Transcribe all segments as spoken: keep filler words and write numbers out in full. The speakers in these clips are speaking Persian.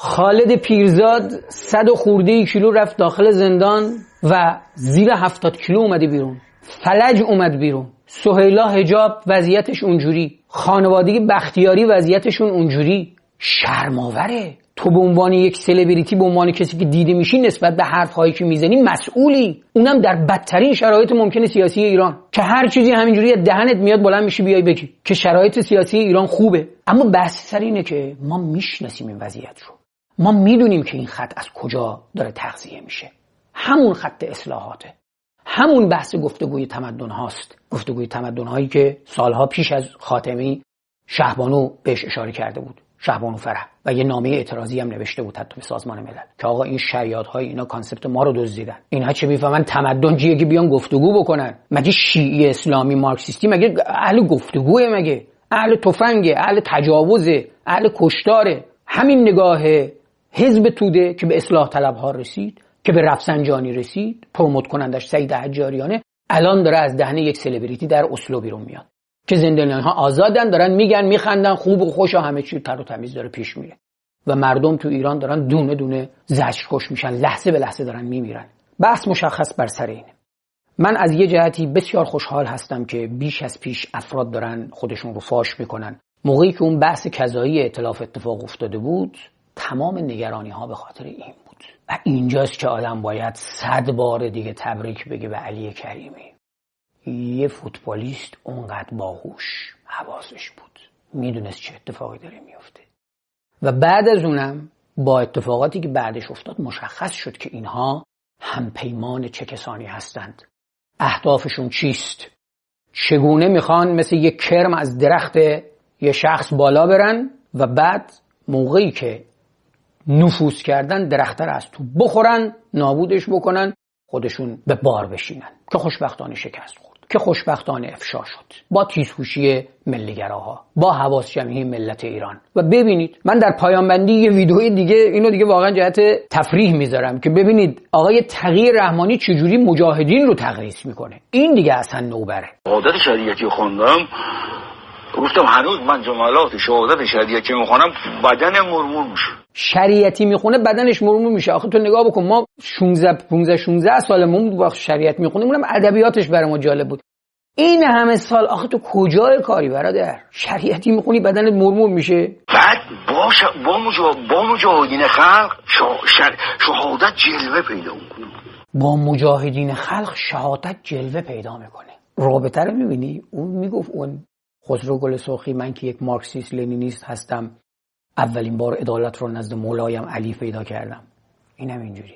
خالد پیرزاد صد و خورده کیلو رفت داخل زندان و زیر هفتاد کیلو اومده بیرون. فلج اومد بیرون. سهیلا حجاب وضعیتش اونجوری، خانواده بختیاری وضعیتشون اونجوری. شرماوره. تو به عنوان یک سلبریتی، به عنوان کسی که دیده میشی، نسبت به حرف‌هایی که میزنی مسئولی، اونم در بدترین شرایط ممکن سیاسی ایران که هر چیزی همینجوری دهنت میاد بلند میشی بیای بگی که شرایط سیاسی ایران خوبه. اما بحث سر اینه که ما میشناسیم این وضعیت رو، ما میدونیم که این خط از کجا داره تغذیه میشه. همون خط اصلاحاته، همون بحث گفتگوی تمدن هاست، گفتگوی تمدن هایی که سالها پیش از خاتمی شهبانو بهش اشاره کرده بود، شهبانو فرح، و یه نامه اعتراضی هم نوشته بود حتی به سازمان ملل که آقا این شیادهای اینا کانسپت ما رو دزدیدن. اینها چه میفهمن تمدن چیه که بیان گفتگو بکنن؟ مگه شیعی اسلامی مارکسیستی مگه اهل گفتگوه؟ مگه اهل تفنگه؟ اهل تجاوزه؟ اهل کشتاره؟ همین نگاه حزب توده که به اصلاح طلبها رسید، که به رفسنجانی رسید، پروموت کنندش سید حجاریانه، الان داره از دهنه یک سلبریتی در اسلو بیرون میاد که زندانیان‌ها آزادن، دارن میگن میخندن، خوب و خوش و همه چی تر و تمیز داره پیش میره و مردم تو ایران دارن دونه دونه زجر کش میشن، لحظه به لحظه دارن میمیرن. بحث مشخص بر سر اینه. من از یه جهتی بسیار خوشحال هستم که بیش از پیش افراد دارن خودشون رو فاش میکنن. موقعی که اون بحث کذایی ائتلاف اتفاق افتاده بود، تمام نگرانی ها به خاطر این بود و اینجاست که آدم باید صد بار دیگه تبریک بگه به علی کریمی. یه فوتبالیست اونقدر باهوش، حواسش بود، میدونست چه اتفاقی داره میفته و بعد از اونم با اتفاقاتی که بعدش افتاد مشخص شد که اینها همپیمان چه کسانی هستند، اهدافشون چیست، چگونه میخوان مثل یک کرم از درخت یه شخص بالا برن و بعد موقعی که نفوذ کردن درخت رو از تو بخورن، نابودش بکنن، خودشون به بار بشینن که خوشبختانه شکست خورد، که خوشبختانه افشا شد با تیزهوشی ملیگراها، با حواس جمعی ملت ایران. و ببینید من در پایان بندی یه ویدئوی دیگه، اینو دیگه واقعا جهت تفریح میذارم که ببینید آقای تقی رحمانی چجوری مجاهدین رو تقریص میکنه. این دیگه اصلا نوبره. عادت شریعتی خوندم، گفتم هنوز من جملات شهادت شریعتی میخونم بدن مرمور میشه. شریعتی میخونه بدنش مرمور میشه. آخه تو نگاه بکن، ما شانزده پانزده شانزده سالمون با شریعت میخونیم، اونم ادبیاتش برای ما جالب بود. این همه سال آخه تو کجای کاری برادر؟ شریعتی میخونی بدنت مرمور میشه؟ بعد با ش... با, مجا... با مجاهدین خلق شهادت شهادت جلوه پیدا میکنه. با مجاهدین خلق شهادت جلوه پیدا میکنه. رابطه رو میبینی؟ اون میگفت اون خسرو گل سرخی، من که یک مارکسیست لنینیست هستم، اولین بار عدالت رو نزد مولایم علی پیدا کردم. اینم اینجوری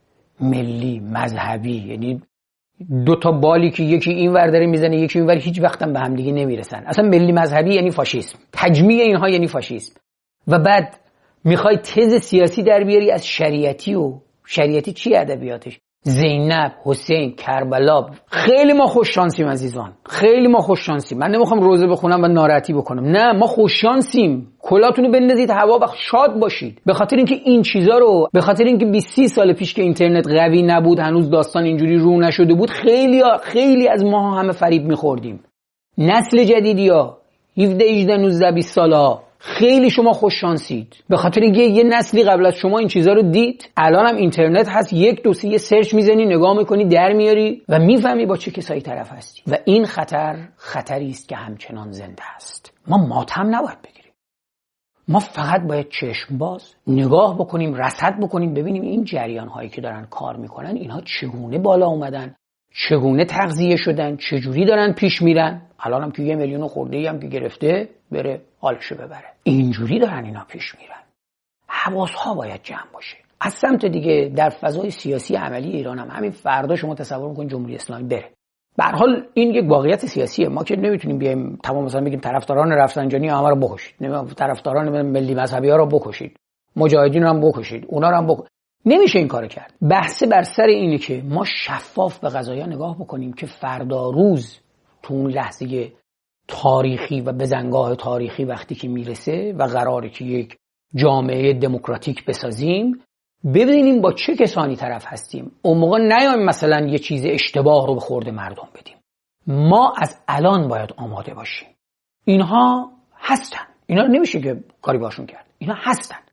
ملی مذهبی، یعنی دو تا بالی که یکی این ور داره میزنه یکی اون ور، هیچ وقتم به هم دیگه نمیرسن. اصلا ملی مذهبی یعنی فاشیسم، تجمیع اینها یعنی فاشیسم. و بعد میخوای تز سیاسی در بیاری از شریعتی. و شریعتی چی ادبیاتش؟ زینب، حسین، کربلا. خیلی ما خوش شانسیم عزیزان، خیلی ما خوش شانسیم. من نمیخوام روزه بخونم و ناراحتی بکنم، نه، ما خوش شانسیم. کلاتونو بندازید هوا و شاد باشید، به خاطر اینکه این چیزا رو، به خاطر اینکه بیست سی سال پیش که اینترنت قوی نبود، هنوز داستان اینجوری رو نشده بود، خیلی خیلی از ما همه فریب میخوردیم. نسل جدیدیا هفده هجده نوزده بیست سالا خیلی شما خوش شانسید، به خاطر اینکه یه نسلی قبل از شما این چیزا رو دید. الان هم اینترنت هست، یک دو سه یه سرچ میزنی، نگاه میکنی، در میاری و میفهمی با چه کسایی طرف هستی. و این خطر خطری است که همچنان زنده است. ما ماتم نباید بگیریم، ما فقط باید چشم باز نگاه بکنیم، رصد بکنیم، ببینیم این جریان هایی که دارن کار میکنن اینها چگونه بالا اومدن، چگونه تغذیه شدن، چجوری دارن پیش میرن. الان هم که یه میلیون خورده ای هم که گرفته بره حالشو ببره، اینجوری دارن اینا پیش میرن. حواسها باید جمع باشه. از سمت دیگه در فضای سیاسی عملی ایران هم همین فردا شما تصور میکنید جمهوری اسلامی بره. به هر حال این یک واقعیت سیاسیه، ما که نمیتونیم بیایم تمام مثلا بگیم طرفداران رفسنجانی همه رو بکشید، نمیدونم طرفداران ملی مذهبی ها رو بکشید، مجاهدین رو هم بکشید، اونا رو هم بکشید. نمیشه این کارو کرد. بحث بر سر اینه که ما شفاف به قضایا نگاه بکنیم که فردا روز تو اون لحظه تاریخی و بزنگاه تاریخی وقتی که میرسه و قراره که یک جامعه دموکراتیک بسازیم، ببینیم با چه کسانی طرف هستیم. اون موقع نیایم مثلا یه چیز اشتباه رو به خورد مردم بدیم. ما از الان باید آماده باشیم. اینها هستن، اینا نمیشه که کاری باشون کرد، اینا هستن.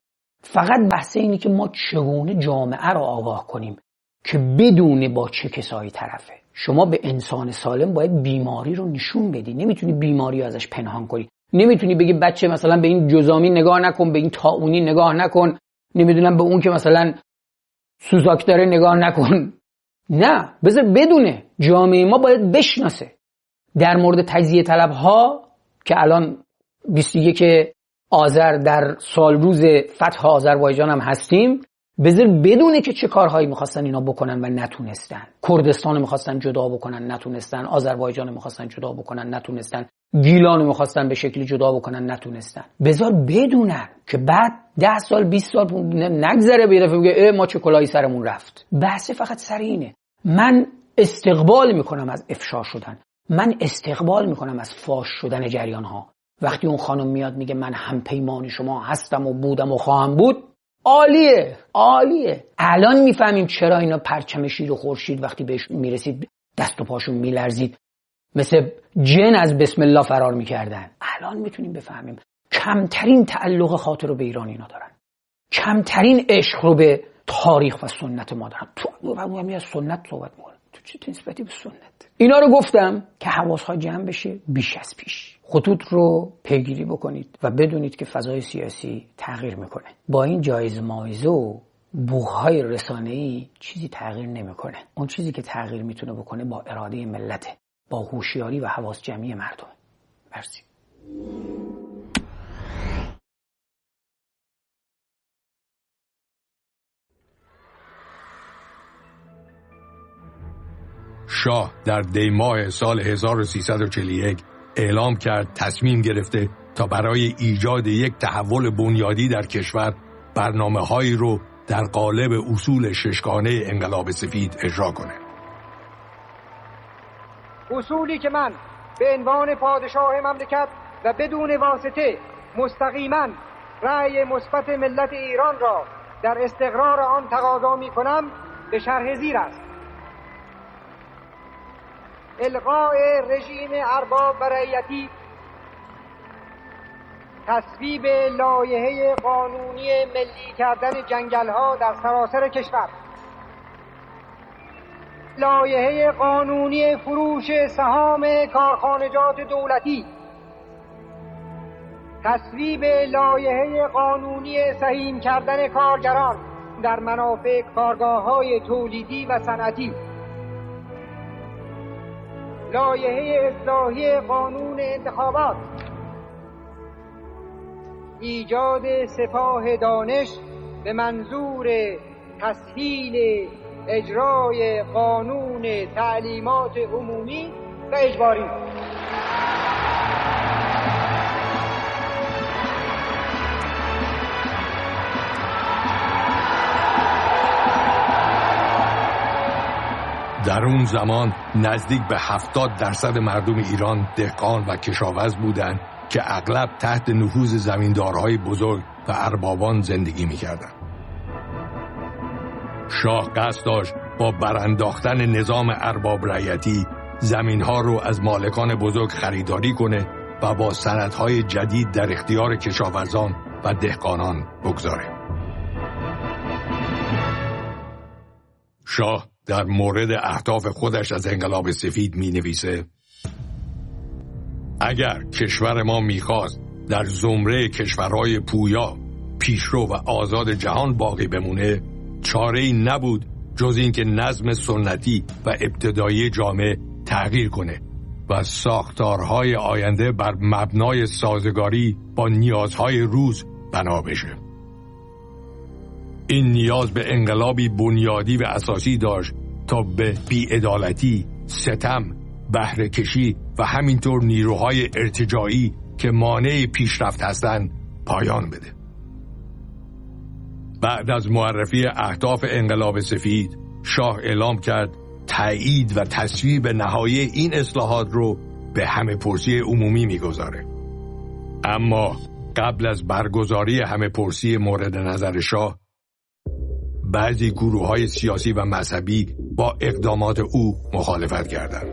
فقط بحث اینه که ما چگونه جامعه رو آگاه کنیم که بدونه با چه کسایی طرفه. شما به انسان سالم باید بیماری رو نشون بدی، نمیتونی بیماری رو ازش پنهان کنی. نمیتونی بگی بچه مثلا به این جزامی نگاه نکن، به این طاعونی نگاه نکن، نمیدونم به اون که مثلا سوزاک داره نگاه نکن. نه، بذار بدونه. جامعه ما باید بشناسه. در مورد تجزیه طلب ها که الان بیست و یک آذر در سال روز فتح آذربایجان هم هستیم، بذار بدونه که چه کارهایی میخواستن اینا بکنن و نتونستن. کردستان میخواستن جدا بکنن نتونستن، آذربایجان میخواستن جدا بکنن نتونستن، گیلان میخواستن به شکلی جدا بکنن نتونستن. بذار بدونن که بعد ده سال بیست سال نگذره به دفعه بگه ما چه کلاهی سرمون رفت. بحث فقط سر اینه. من استقبال میکنم از افشا شدن، من استقبال میکنم از فاش شدن جریان ها. وقتی اون خانم میاد میگه من همپیمان شما هستم و بودم و خواهم بود، عالیه عالیه. الان میفهمیم چرا اینا پرچم شیر و خورشید وقتی بهش میرسید دست و پاشون میلرزید، مثل جن از بسم الله فرار میکردن. الان میتونیم بفهمیم کمترین تعلق خاطر رو به ایران اینا دارن، کمترین عشق رو به تاریخ و سنت ما دارن. تو همین از سنت صحبت میکنن، تو چه نسبتی به سنت؟ اینا رو گفتم که حواس‌ها جمع بشه بیش از پیش. خطوط رو پیگیری بکنید و بدونید که فضای سیاسی تغییر میکنه. با این جایزه مایزه و بوهای رسانه‌ای چیزی تغییر نمیکنه. اون چیزی که تغییر میتونه بکنه با اراده ملته، با هوشیاری و حواس جمعی مردم. مرسی. شاه در دی ماه سال هزار و سیصد و چهل و یک اعلام کرد تصمیم گرفته تا برای ایجاد یک تحول بنیادی در کشور برنامه‌هایی رو در قالب اصول ششگانه انقلاب سفید اجرا کنه. اصولی که من به عنوان پادشاه مملکت و بدون واسطه مستقیما رأی مثبت ملت ایران را در استقرار آن تقاضا می‌کنم به شرح زیر است: الغاء رژیم ارباب و رعیتی، تصویب لایحه قانونی ملی کردن جنگل‌ها در سراسر کشور، لایحه قانونی فروش سهام کارخانجات دولتی، تصویب لایحه قانونی سهیم کردن کارگران در منافع کارگاه‌های تولیدی و صنعتی، لایحه اصلاحی قانون انتخابات، ایجاد سپاه دانش به منظور تسهیل اجرای قانون تعلیمات عمومی و اجباری. در اون زمان نزدیک به هفتاد درصد مردم ایران دهقان و کشاورز بودند که اغلب تحت نفوذ زمیندارهای بزرگ و اربابان زندگی می‌کردند. شاه قصد داشت با برانداختن نظام ارباب رعیتی زمین‌ها رو از مالکان بزرگ خریداری کنه و با سندهای جدید در اختیار کشاورزان و دهقانان بگذاره. شاه در مورد اهداف خودش از انقلاب سفید می نویسه: اگر کشور ما میخواست در زمره کشورهای پویا، پیشرو و آزاد جهان باقی بمونه، چاره‌ای نبود جز این که نظم سنتی و ابتدایی جامعه تغییر کنه و ساختارهای آینده بر مبنای سازگاری با نیازهای روز بنا بشه. این نیاز به انقلابی بنیادی و اساسی داشت تا به بی‌عدالتی، ستم، بهره کشی و همینطور نیروهای ارتجاعی که مانع پیشرفت هستند پایان بده. بعد از معرفی اهداف انقلاب سفید، شاه اعلام کرد تایید و تصویب نهایی این اصلاحات رو به همه پرسی عمومی میگذاره. اما قبل از برگزاری همه پرسی مورد نظر شاه، بعضی گروه‌های سیاسی و مذهبی با اقدامات او مخالفت کردند.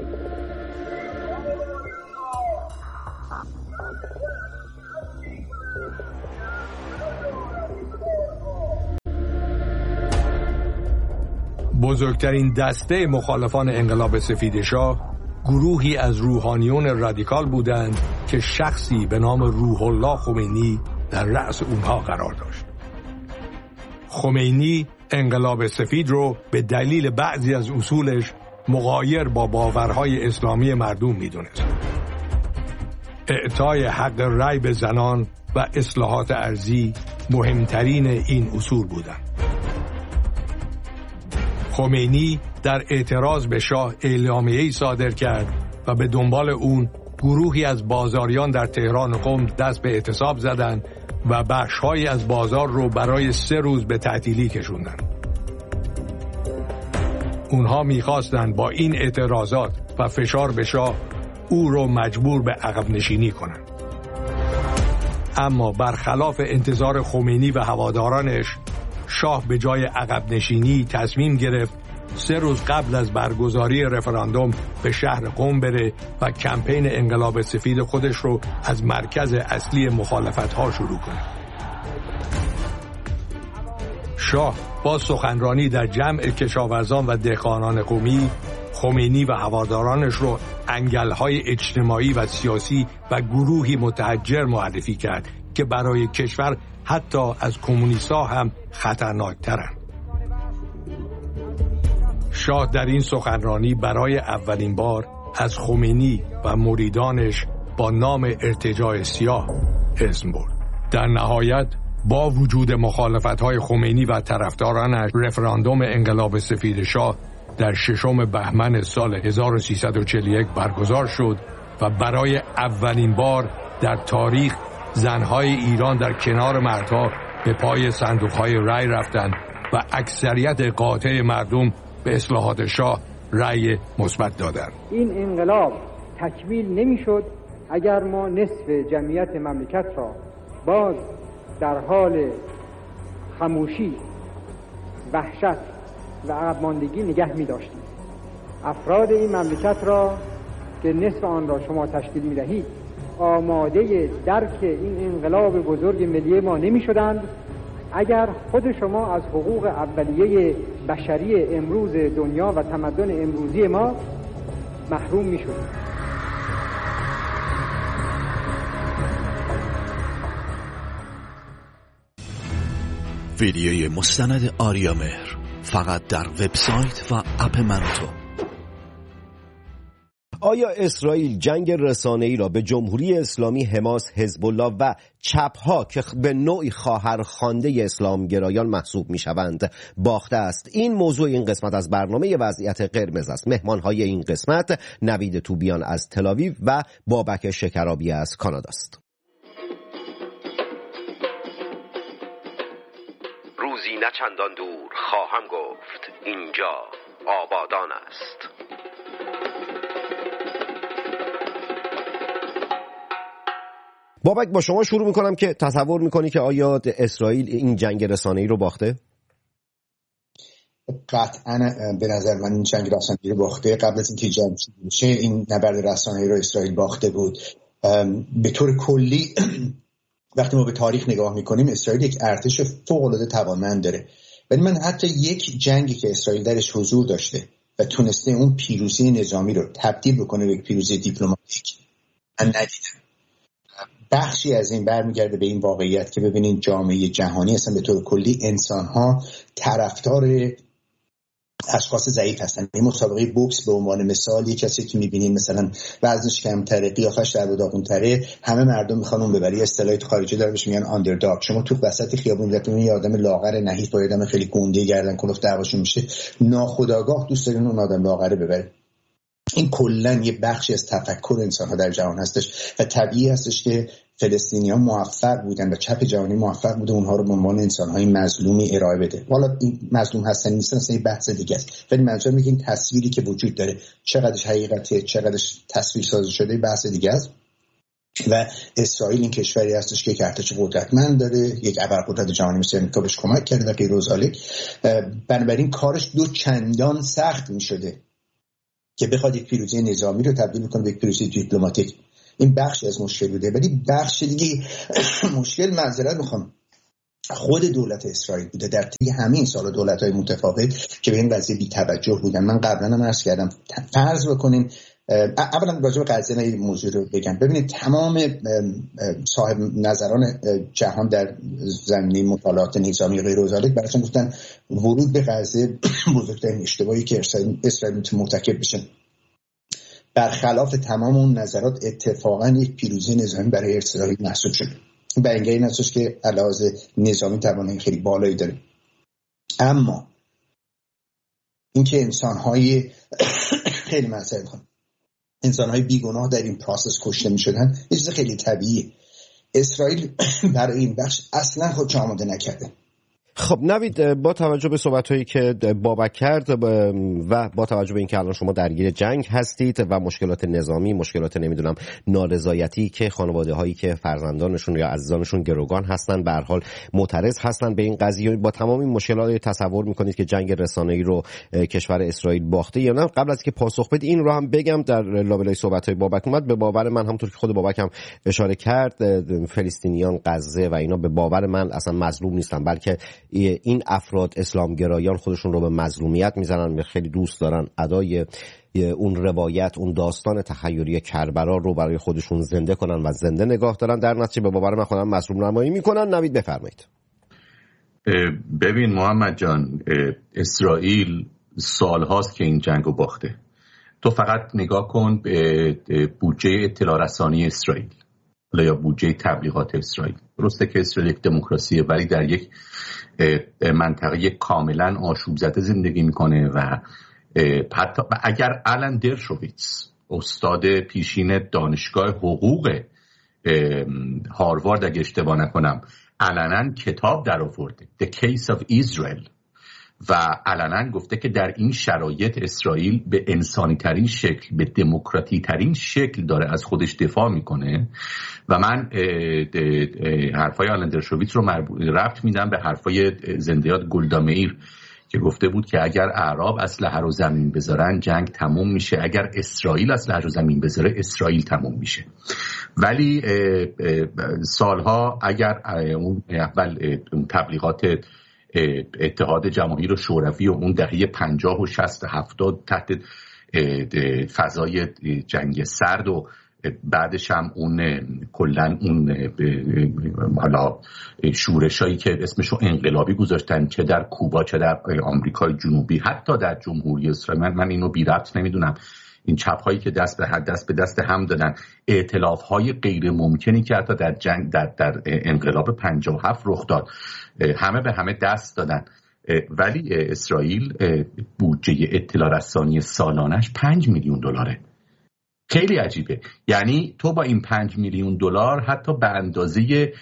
بزرگترین دسته مخالفان انقلاب سفید شاه گروهی از روحانیون رادیکال بودند که شخصی به نام روح الله خمینی در رأس اونها قرار داشت. خمینی انقلاب سفید رو به دلیل بعضی از اصولش مغایر با باورهای اسلامی مردم میدونست. اعطای حق رأی به زنان و اصلاحات ارضی مهمترین این اصول بودند. خمینی در اعتراض به شاه اعلامیه‌ای صادر کرد و به دنبال اون گروهی از بازاریان در تهران و قم دست به اعتصاب زدند و بخش‌هایی از بازار رو برای سه روز به تعطیلی کشوندن. اونها می‌خواستند با این اعتراضات و فشار به شاه او رو مجبور به عقب نشینی کنند. اما برخلاف انتظار خمینی و هوادارانش، شاه به جای عقب نشینی تصمیم گرفت سه روز قبل از برگزاری رفراندوم به شهر قم بره و کمپین انقلاب سفید خودش رو از مرکز اصلی مخالفت‌ها شروع کنه. شاه با سخنرانی در جمع کشاورزان و دهقانان قمی، خمینی و هوادارانش رو انگل‌های اجتماعی و سیاسی و گروهی متحجر معرفی کرد که برای کشور حتی از کمونیست‌ها هم خطرناک‌ترند. شاه در این سخنرانی برای اولین بار از خمینی و مریدانش با نام ارتجاع سیاه اسم برد. در نهایت با وجود مخالفت‌های خمینی و طرفدارانش، رفراندوم انقلاب سفید شاه در ششم بهمن سال هزار و سیصد و چهل و یک برگزار شد و برای اولین بار در تاریخ زنهای ایران در کنار مردها به پای صندوق‌های رأی رفتند و اکثریت قاطع مردم به اصلاحات شاه رأی مثبت دادند. این انقلاب تکمیل نمی‌شد اگر ما نصف جمعیت مملکت را باز در حال خاموشی، وحشت و عقب ماندگی نگه می‌داشتیم. افراد این مملکت را که نصف آن را شما تشکیل می‌دهید آماده درک این انقلاب بزرگ ملی ما نمی‌شدند اگر خود شما از حقوق اولیه بشری امروز دنیا و تمدن امروزی ما محروم می‌شدید. ویدیوی مستند آریامهر فقط در وبسایت و اپ منوتو. آیا اسرائیل جنگ رسانه‌ای را به جمهوری اسلامی، حماس، حزب الله و چپ‌ها که به نوعی خواهرخوانده اسلامگرایان محسوب می‌شوند باخته است؟ این موضوع این قسمت از برنامه وضعیت قرمز است. مهمان‌های این قسمت نوید توبیان از تل‌آویو و بابک شکرابی از کانادا است. روزی نه چندان دور خواهم گفت اینجا آبادان است. بابک، با شما شروع میکنم که تصور میکنی که آیا اسرائیل این جنگ رسانه‌ای رو باخته؟ قطعا به نظر من این جنگ رسانه‌ای رو باخته. قبل از اینکه جنگ شروع بشه این نبرد رسانه‌ای رو اسرائیل باخته بود. به طور کلی وقتی ما به تاریخ نگاه میکنیم اسرائیل یک ارتش فوق‌العاده توانمند داره، ولی من حتی یک جنگی که اسرائیل درش حضور داشته و تونسته اون پیروزی نظامی رو تبدیل بکنه به پیروزی دیپلماتیک من ندیدم. بخشی از این برمیگرده به این واقعیت که ببینید جامعه جهانی اصلا به طور کلی انسان‌ها طرفدار اشخاص ضعیف هستن. این مسابقه بوکس به عنوان مثال، یک کسی که می‌بینید مثلا وزنش کمتره، قیافش در داغون‌تره، همه مردم می‌خوان اون ببری. اصطلاحی تو خارجی داره بهش میگن آندرداگ. شما تو وسط خیابون دیدین یه آدم لاغر نحیف با آدم خیلی گنده گردن کلفت دعواشون میشه، ناخودآگاه دوست دارین اون آدم لاغره ببره. این کلن یه بخشی از تفکر انسان‌ها در جهان هستش و طبیعی هستش که فلسطینیان موفق بودن و چپ جهانی موفق بوده اونها رو به عنوان انسان‌های مظلومی ارائه بده. حالا این مظلوم هستن نیستن اصلا یه بحث دیگه است، ولی منظورم اینه که این تصویری که وجود داره چقدرش حقیقته، چقدرش تصویر سازی شده بحث دیگه است. و اسرائیل این کشوری هستش که یک ارتش قدرتمند داره، یک ابرقدرت جهانی مثل آمریکا بهش کمک کرده و غیر و ذالک. بنابراین کارش دو چندان سخت می‌شده که بخواد یک پیروزی نظامی رو تبدیل کنه به یک پیروزی دیپلماتیک. این بخشی از مشکل بوده، ولی بخش دیگه مشکل، معذرت میخوام، خود دولت اسرائیل بوده در طی همین سال، دولت‌های متفاوت که به این قضیه بی‌توجه بودن. من قبلا هم عرض کردم، فرض بکنیم اولا راجع به قضیه این موضوع رو بگم. ببینید تمام صاحب نظران جهان در زمینه مطالعات نظامی غیر ازالک براشون گفتن ورود به غزه بزرگترین اشتباهی که اسرائیل میتونه مرتکب بشه. برخلاف تمام اون نظرات اتفاقا یک پیروزی نظامی برای اسرائیل محسوب شد. به اینگه این اساس که علاوه نظامی توانایی خیلی بالایی داره. اما اینکه انسان‌های خیلی مسئله کنم انسان‌های بیگناه در این پروسس کشته می‌شدن یه چیز خیلی طبیعیه. اسرائیل برای این بخش اصلا خودش آماده نکرده. خب نوید، با توجه به صحبت‌هایی که بابک کرد و با توجه به اینکه الان شما درگیر جنگ هستید و مشکلات نظامی، مشکلات نمیدونم نارضایتی که خانواده‌هایی که فرزندانشون یا عزیزانشون گروگان هستن به هر حال معترض هستن به این قضیه، با تمام این مشکلات تصور می‌کنید که جنگ رسانه‌ای رو کشور اسرائیل باخته یا نه؟ قبل از که پاسخ بدید این رو هم بگم، در لابلای صحبت‌های بابک اومد، به باور من همونطور که خود بابک هم اشاره کرد فلسطینیان غزه و اینا به باور من اصلا مظلوم نیستن، بلکه این افراد اسلامگرایان خودشون رو به مظلومیت میزنن، خیلی دوست دارن ادای اون روایت، اون داستان تخیلی کربلا رو برای خودشون زنده کنن و زنده نگاه دارن، در نتیجه به باور من خودم مظلوم نمایی میکنن. نوید بفرمایید. ببین محمد جان، اسرائیل سالهاست که این جنگو باخته. تو فقط نگاه کن به بودجه اطلاع رسانی اسرائیل یا بودجه تبلیغات اسرائیل. درسته که اسرائیل یک دموکراسیه ولی در یک منطقه کاملا آشوب زده زندگی میکنه و حتی اگر آلن درشویتز استاد پیشین دانشگاه حقوق هاروارد اگه اشتباه نکنم علنا کتاب در آورده The Case of Israel و علنا گفته که در این شرایط اسرائیل به انسانی ترین شکل، به دموکراتی ترین شکل داره از خودش دفاع میکنه و من حرفای آلن درشویتز رو ربط میدم به حرفای زنده‌یاد گولدا مئیر که گفته بود که اگر اعراب اسلحه رو زمین بذارن جنگ تموم میشه، اگر اسرائیل اسلحه رو زمین بذاره اسرائیل تموم میشه. ولی سالها اگر اون اول اون تبلیغات اتحاد جماهیر شوروی و اون دهه پنجاه و شصت و هفتاد تحت فضای جنگ سرد و بعدش هم اون کلن اون حالا شورشایی که اسمشو انقلابی گذاشتن چه در کوبا چه در آمریکای جنوبی حتی در جمهوری اسرائیل، من, من اینو بی ربط نمیدونم، این چپ هایی که دست به دست به دست هم دادن، ائتلاف های غیر ممکنی که حتی در جنگ در, در انقلاب پنجاه و هفت رخ داد همه به همه دست دادن. ولی اسرائیل بودجه اطلاع رسانی سالانش پنج میلیون دلاره. خیلی عجیبه. یعنی تو با این پنج میلیون دلار حتی به اندازه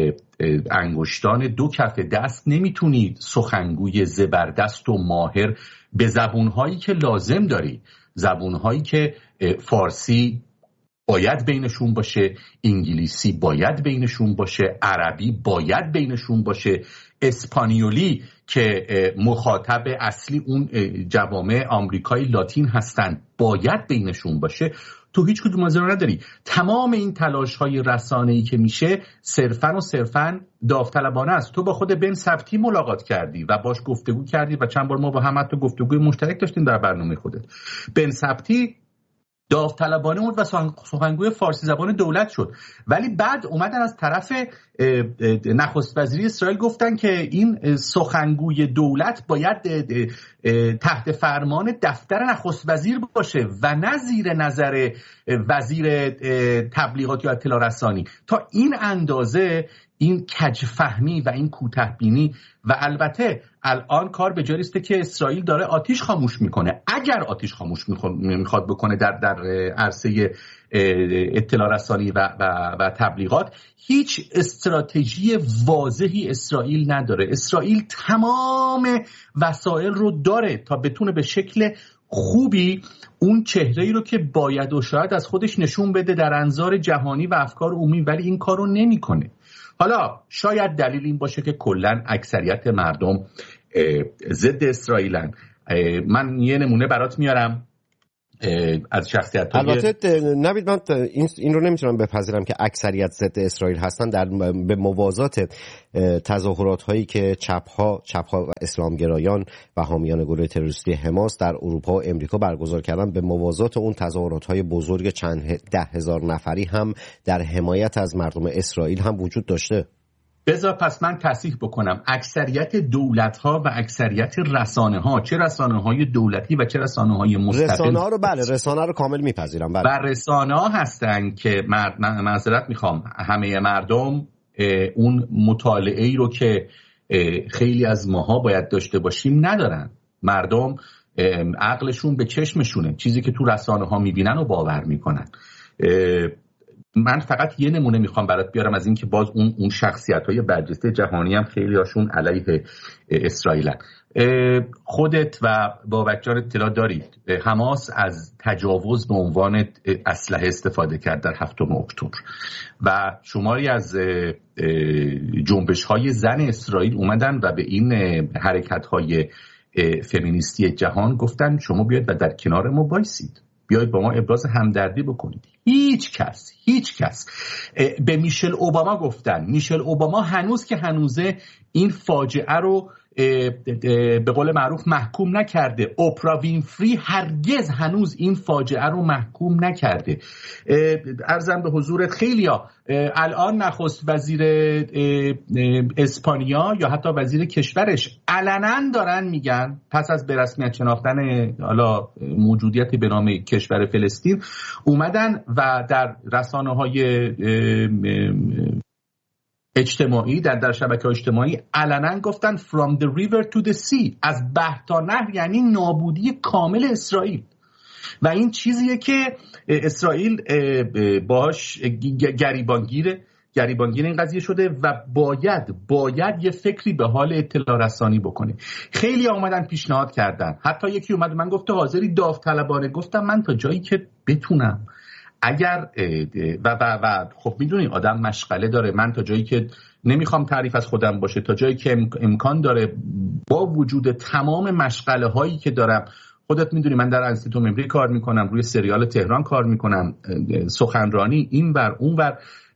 انگشتان دو کف دست نمیتونید سخنگوی زبردست و ماهر به زبونهایی که لازم داری، زبونهایی که فارسی باید بینشون باشه، انگلیسی باید بینشون باشه، عربی باید بینشون باشه، اسپانیولی که مخاطب اصلی اون جوامع آمریکای لاتین هستن باید بینشون باشه، تو هیچ کدوم از اینا نداری. تمام این تلاش های رسانه‌ای که میشه صرفاً و صرفاً داوطلبانه است. تو با خود بن سبتی ملاقات کردی و باش گفتگو کردی و چند بار ما با هم حتی گفتگوی مشترک داشتیم در برنامه خودت. بن سبتی داوطلبانه بود و سخنگوی فارسی زبان دولت شد، ولی بعد اومدن از طرف نخست وزیری اسرائیل گفتن که این سخنگوی دولت باید تحت فرمان دفتر نخست وزیر باشه و نه زیر نظر وزیر تبلیغات یا اطلاع رسانی. تا این اندازه این کجفهمی و این کوتاه‌بینی و البته الان کار به جایی است که اسرائیل داره آتش خاموش میکنه. اگر آتش خاموش میخواد بکنه در در عرصه اطلاع رسانی و, و, و تبلیغات، هیچ استراتژی واضحی اسرائیل نداره. اسرائیل تمام وسایل رو داره تا بتونه به شکل خوبی اون چهره‌ای رو که باید و شاید از خودش نشون بده در انظار جهانی و افکار عمومی، ولی این کار رو نمیکنه. حالا شاید دلیل این باشه که کلن اکثریت مردم ضد اسرائیلن. من یه نمونه برات میارم از شخصیت های... البته نوید، من این, این رو نمیتونم بپذیرم که اکثریت ضد اسرائیل هستن، در به موازات تظاهرات هایی که چپ ها چپ ها و اسلامگرایان و حامیان گروه تروریستی حماس در اروپا و امریکا برگزار کردن، به موازات اون تظاهرات های بزرگ چند ده هزار نفری هم در حمایت از مردم اسرائیل هم وجود داشته. بذار پس من تصحیح بکنم، اکثریت دولت ها و اکثریت رسانه ها، چه رسانه های دولتی و چه رسانه های مستقل، رسانه ها رو بله رسانه رو کامل میپذیرم، بله، و رسانه ها هستن که معذرت میخوام همه مردم اون مطالعه ای رو که خیلی از ماها باید داشته باشیم ندارن. مردم عقلشون به چشمشونه، چیزی که تو رسانه ها میبینن و باور میکنن. من فقط یه نمونه میخوام برات بیارم از این که باز اون اون شخصیت‌های برجسته جهانی هم خیلی هاشون علیه اسرائیلن. خودت و بابک جان اطلاع دارید حماس از تجاوز به عنوان اسلحه استفاده کرد در هفتم اکتبر و شماری از جنبش‌های زن اسرائیل اومدن و به این حرکت‌های فمینیستی جهان گفتن شما بیاید و در کنار ما بایسید، بیاید با ما ابراز همدردی بکنید. هیچ کس هیچ کس به میشل اوباما گفتن، میشل اوباما هنوز که هنوزه این فاجعه رو به قول معروف محکوم نکرده، اوپرا وینفری هرگز هنوز این فاجعه رو محکوم نکرده. عرضم به حضورت خیلیا الان نخست وزیر اسپانیا یا حتی وزیر کشورش علنا دارن میگن پس از به رسمیت شناختن حالا موجودیت به نام کشور فلسطین اومدن و در رسانه‌های اجتماعی در در شبکه اجتماعی علنا گفتن from the river to the sea، از بحر تا نهر، یعنی نابودی کامل اسرائیل. و این چیزیه که اسرائیل باش گریبانگیره گریبانگیر این قضیه شده و باید باید یه فکری به حال اطلاع رسانی بکنه. خیلی اومدن پیشنهاد کردن، حتی یکی اومد من گفته حاضری داوطلبانه، گفتم من تا جایی که بتونم اگر و و و خب میدونی آدم مشغله داره، من تا جایی که نمیخوام تعریف از خودم باشه، تا جایی که امکان داره با وجود تمام مشغله هایی که دارم، خودت میدونی من در انستیتو ممری کار میکنم، روی سریال تهران کار میکنم، سخنرانی این ور اون ور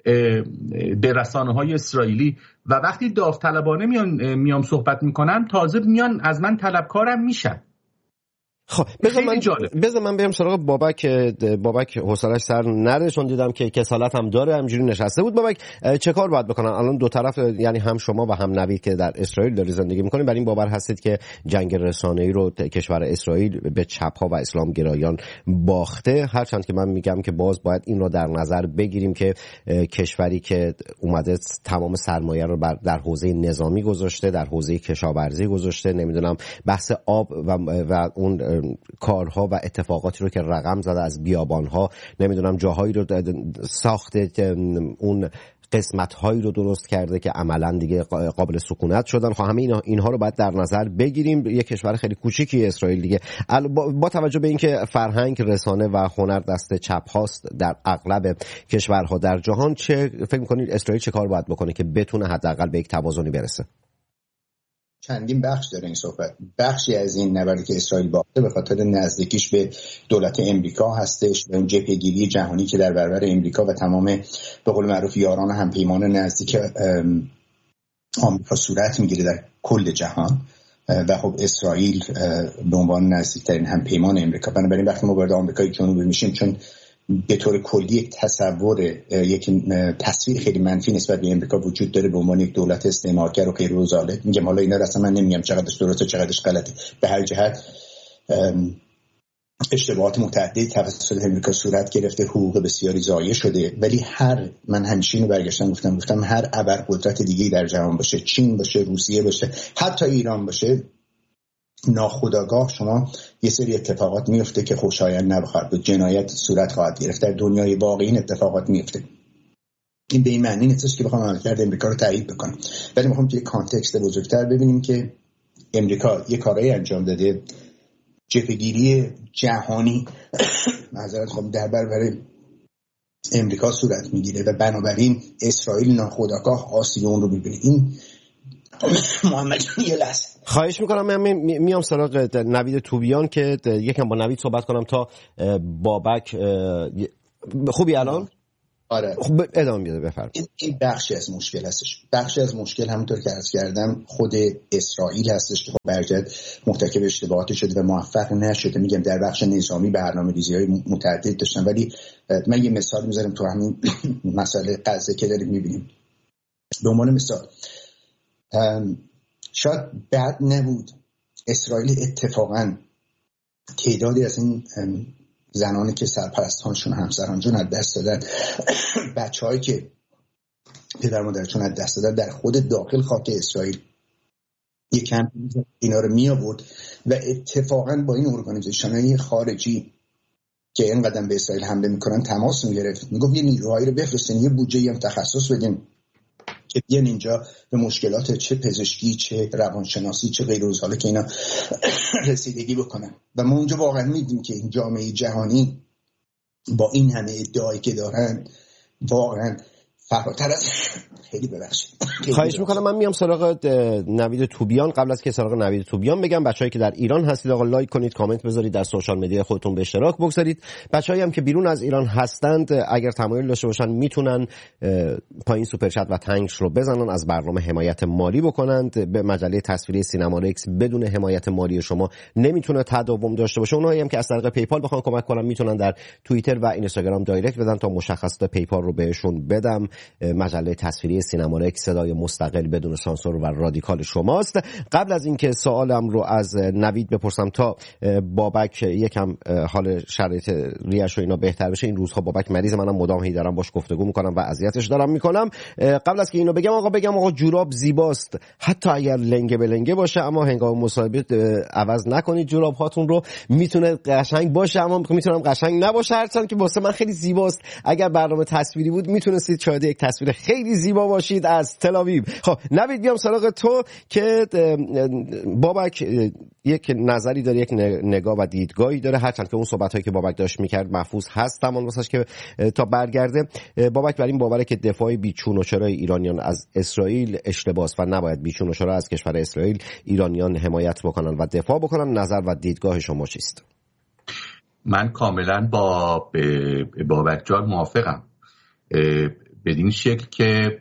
به رسانه های اسرائیلی، و وقتی داوطلبانه میان میام صحبت میکنم تازه میان از من طلبکارم میشن. خب بذار من بذار من بیام سراغ بابک. بابک حوصله‌اش سر نره چون دیدم که کسالت هم داره، همینجوری نشسته بود. بابک چه کار باید بکنن الان دو طرف، یعنی هم شما و هم نوید که در اسرائیل داری زندگی میکنید، بر این باور هستید که جنگ رسانه‌ای رو کشور اسرائیل به چپ‌ها و اسلامگرایان باخته، هرچند که من میگم که باز باید این رو در نظر بگیریم که کشوری که اومده تمام سرمایه رو در حوزه نظامی گذاشته، در حوزه کشاورزی گذاشته، نمیدونم بحث آب و, و اون کارها و اتفاقاتی رو که رقم زده از بیابانها، نمیدونم جاهایی رو ساخته، اون قسمت‌هایی رو درست کرده که عملاً دیگه قابل سکونت شدن. خب همه اینا اینها رو باید در نظر بگیریم. یک کشور خیلی کوچیکی اسرائیل دیگه، با توجه به اینکه فرهنگ، رسانه و هنر دست چپ هاست در اغلب کشورها در جهان، چه فکر می‌کنید اسرائیل چه کار باید بکنه که بتونه حداقل به یک توازنی برسه؟ چندین بخش داره این صحبت. بخشی از این نبردی که اسرائیل باخته به خاطر نزدیکیش به دولت امریکا هستش و اون جبهه‌گیری جهانی که در برابر امریکا و تمام به قول معروف یاران همپیمان نزدیک آمریکا صورت میگیره در کل جهان و خب اسرائیل به عنوان نزدیکترین همپیمان امریکا. بنابراین وقتی ما وارد آمریکای جنوبی میشیم، چون به طور کلی یک تصور یک تصویر خیلی منفی نسبت به امریکا وجود داره به عنوان یک دولت استعمارگر و غیر و ظالم. میگم حالا اینا اصلا من نمیگم چقدرش درسته چقدرش غلطه، به هر جهت اشتباهات متعددی توسط امریکا صورت گرفته، حقوق بسیاری ضایع شده. ولی هر من همیشه اینو برگشتم گفتم گفتم هر ابرقدرت دیگه‌ای در جهان باشه، چین باشه، روسیه باشه، حتی ایران باشه، ناخودآگاه شما یه سری اتفاقات میفته که خوشایند نخواهد بود، جنایت صورت خواهد گرفت. در دنیای واقعی این اتفاقات میفته. این به این معنی نیست که بخوام عملکرد امریکا رو تایید بکنم، ولی میخوام توی کانتکست بزرگتر ببینیم که امریکا یه کارایی انجام داده، جبهه‌گیری جهانی معذرت خواهم در برابر امریکا صورت میگیره و بنابراین اسرائیل ناخودآگاه آسیب اون رو میبینه. این محمد یه لحظه خواهش میکنم من میام سراغ نوید توبیان که یکم با نوید صحبت کنم تا بابک. خوبی الان؟ آره خب ادامه بده بفرم. این, این بخشی از مشکل هستش. بخشی از مشکل همونطور که عرض کردم خود اسرائیل هستش که خب برجت مرتکب اشتباهات شده و موفق نشده. میگم در بخش نظامی برنامه‌ریزی‌های متعدد داشتن، ولی من یه مثال میذارم تو همین مسئله غزه که داریم میبینیم. به عنوان مثال شاید بد نبود اسرائیل اتفاقا تعدادی از این زنانی که سرپرستانشون همسرانشون از دست دادن، بچه‌هایی که پدر مادرشون از دست دادن، در خود داخل خاک اسرائیل یک کمپ اینا رو می آورد و اتفاقا با این ارگانیزیشن‌های خارجی که این قدم به اسرائیل حمله میکنن تماس میگرفت، میگفت یه نیروهایی رو بفرستین، یه بودجه هم تخصص بدین که بیان اینجا به مشکلات چه پزشکی چه روانشناسی چه غیر از حالا که اینا رسیدگی بکنن. و ما اونجا واقعا میدیم که این جامعه جهانی با این همه ادعایی که دارن واقعا فراتر از خیلی ببخشید. خواهش میکنم من میام سراغ نوید توبیان. قبل از که سراغ نوید توبیان بگم بچه‌هایی که در ایران هستید آقا لایک کنید، کامنت بذارید، در سوشال مدیا خودتون به اشتراک بگذارید. بچه‌هایی هم که بیرون از ایران هستند اگر تمایل داشته باشن میتونن پایین سوپر چت و تانکس رو بزنن، از برنامه حمایت مالی بکنند. به مجله تصویری سینمارکس بدون حمایت مالی شما نمیتونه تداوم داشته باشه. اونایی هم که از طریق پیپال بخوان کمک کنن میتونن در توییتر و اینستاگرام دایرکت بدن تا مشخصات پیپال رو بهشون بدم. مجله تصویری سینمارکس صدای مستقل بدون سانسور و رادیکال شماست. قبل از اینکه سوالم رو از نوید بپرسم تا بابک یکم حال شرایط ریش و اینا بهتر بشه، این روزها بابک مریض، منم مدام هی دارم باش گفتگو میکنم و اذیتش دارم میکنم. قبل از که اینو بگم آقا بگم آقا جوراب زیباست حتی اگر لنگه به لنگه باشه، اما هنگام مصاحبه عوض نکنید جوراب هاتون رو. میتونه قشنگ باشه اما میتونم قشنگ نباشه، هرچند که واسه من خیلی زیباست. اگر برنامه تصویری بود میتونستید شاید یک تصویر خیلی زیبا باشید از تل آویو. خب نوید بیام سراغ تو که بابک یک نظری داره، یک نگاه و دیدگاهی داره، هرچند که اون صحبتایی که بابک داشت میکرد محفوظ هست تمام واسش که تا برگرده. بابک بر این باوره که دفاع بیچون و چرای ایرانیان از اسرائیل اشتباهه و نباید بیچون و چرا از کشور اسرائیل ایرانیان حمایت بکنن و دفاع بکنن. نظر و دیدگاه شما چیست؟ من کاملا با بابک جان موافقم، بدین شکل که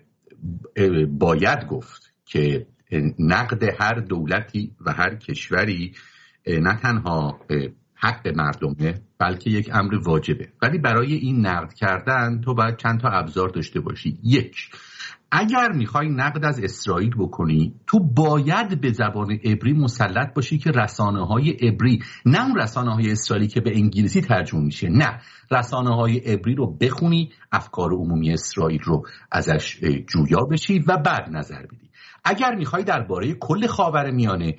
باید گفت که نقد هر دولتی و هر کشوری نه تنها حق مردمه بلکه یک امر واجبه، ولی برای این نقد کردن تو باید چند تا ابزار داشته باشی. یک، اگر میخوای نقد از اسرائیل بکنی تو باید به زبان عبری مسلط باشی که رسانه‌های عبری، نه اون رسانه‌های اسرائیلی که به انگلیسی ترجمه میشه، نه رسانه‌های عبری رو بخونی، افکار عمومی اسرائیل رو ازش جویا بشی و بعد نظر بدی. اگر میخوای درباره کل خاورمیانه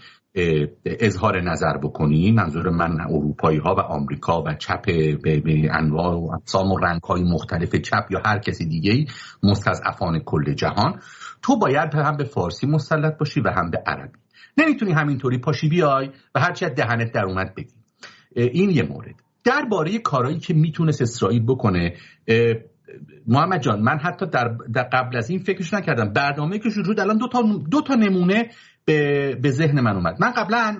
اظهار نظر بکنی، منظور من اروپایی ها و آمریکا و چپ به انواع و اقسام و رنگ های مختلف چپ یا هر کسی دیگه‌ای مستضعفان کل جهان، تو باید هم به فارسی مسلط باشی و هم به عربی. نمیتونی همینطوری پاشی بیای و هرچی از دهنت در اومد بگی. این یه مورد. درباره کارهایی که میتونست اسرائیل بکنه، محمد جان من حتی در, در قبل از این فکرش نکردم. برنامه که شروع الان دو تا دو تا نمونه به, به ذهن من اومد. من قبلا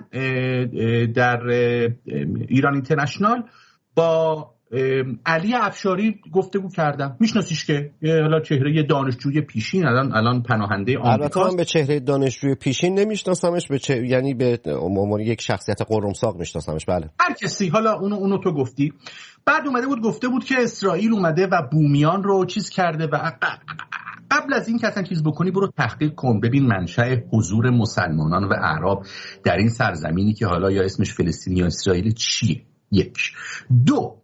در ایران اینترنشنال با علی افشاری گفتگو کردم، میشناسیش که حالا چهره دانشجوی پیشین، الان الان پناهنده آمریکاست. البته من به چهره دانشجوی پیشین نمیشناسمش، به چه... یعنی به عنوان یک شخصیت قرمساق میشناسمش. بله هر کسی، حالا اونو اونو تو گفتی. بعد اومده بود گفته بود که اسرائیل اومده و بومیان رو چیز کرده و قبل از این که اصلا چیز بکنی برو تحقیق کن، ببین منشأ حضور مسلمانان و اعراب در این سرزمینی که حالا یا اسمش فلسطین یا اسرائیل چیه. یک. دو،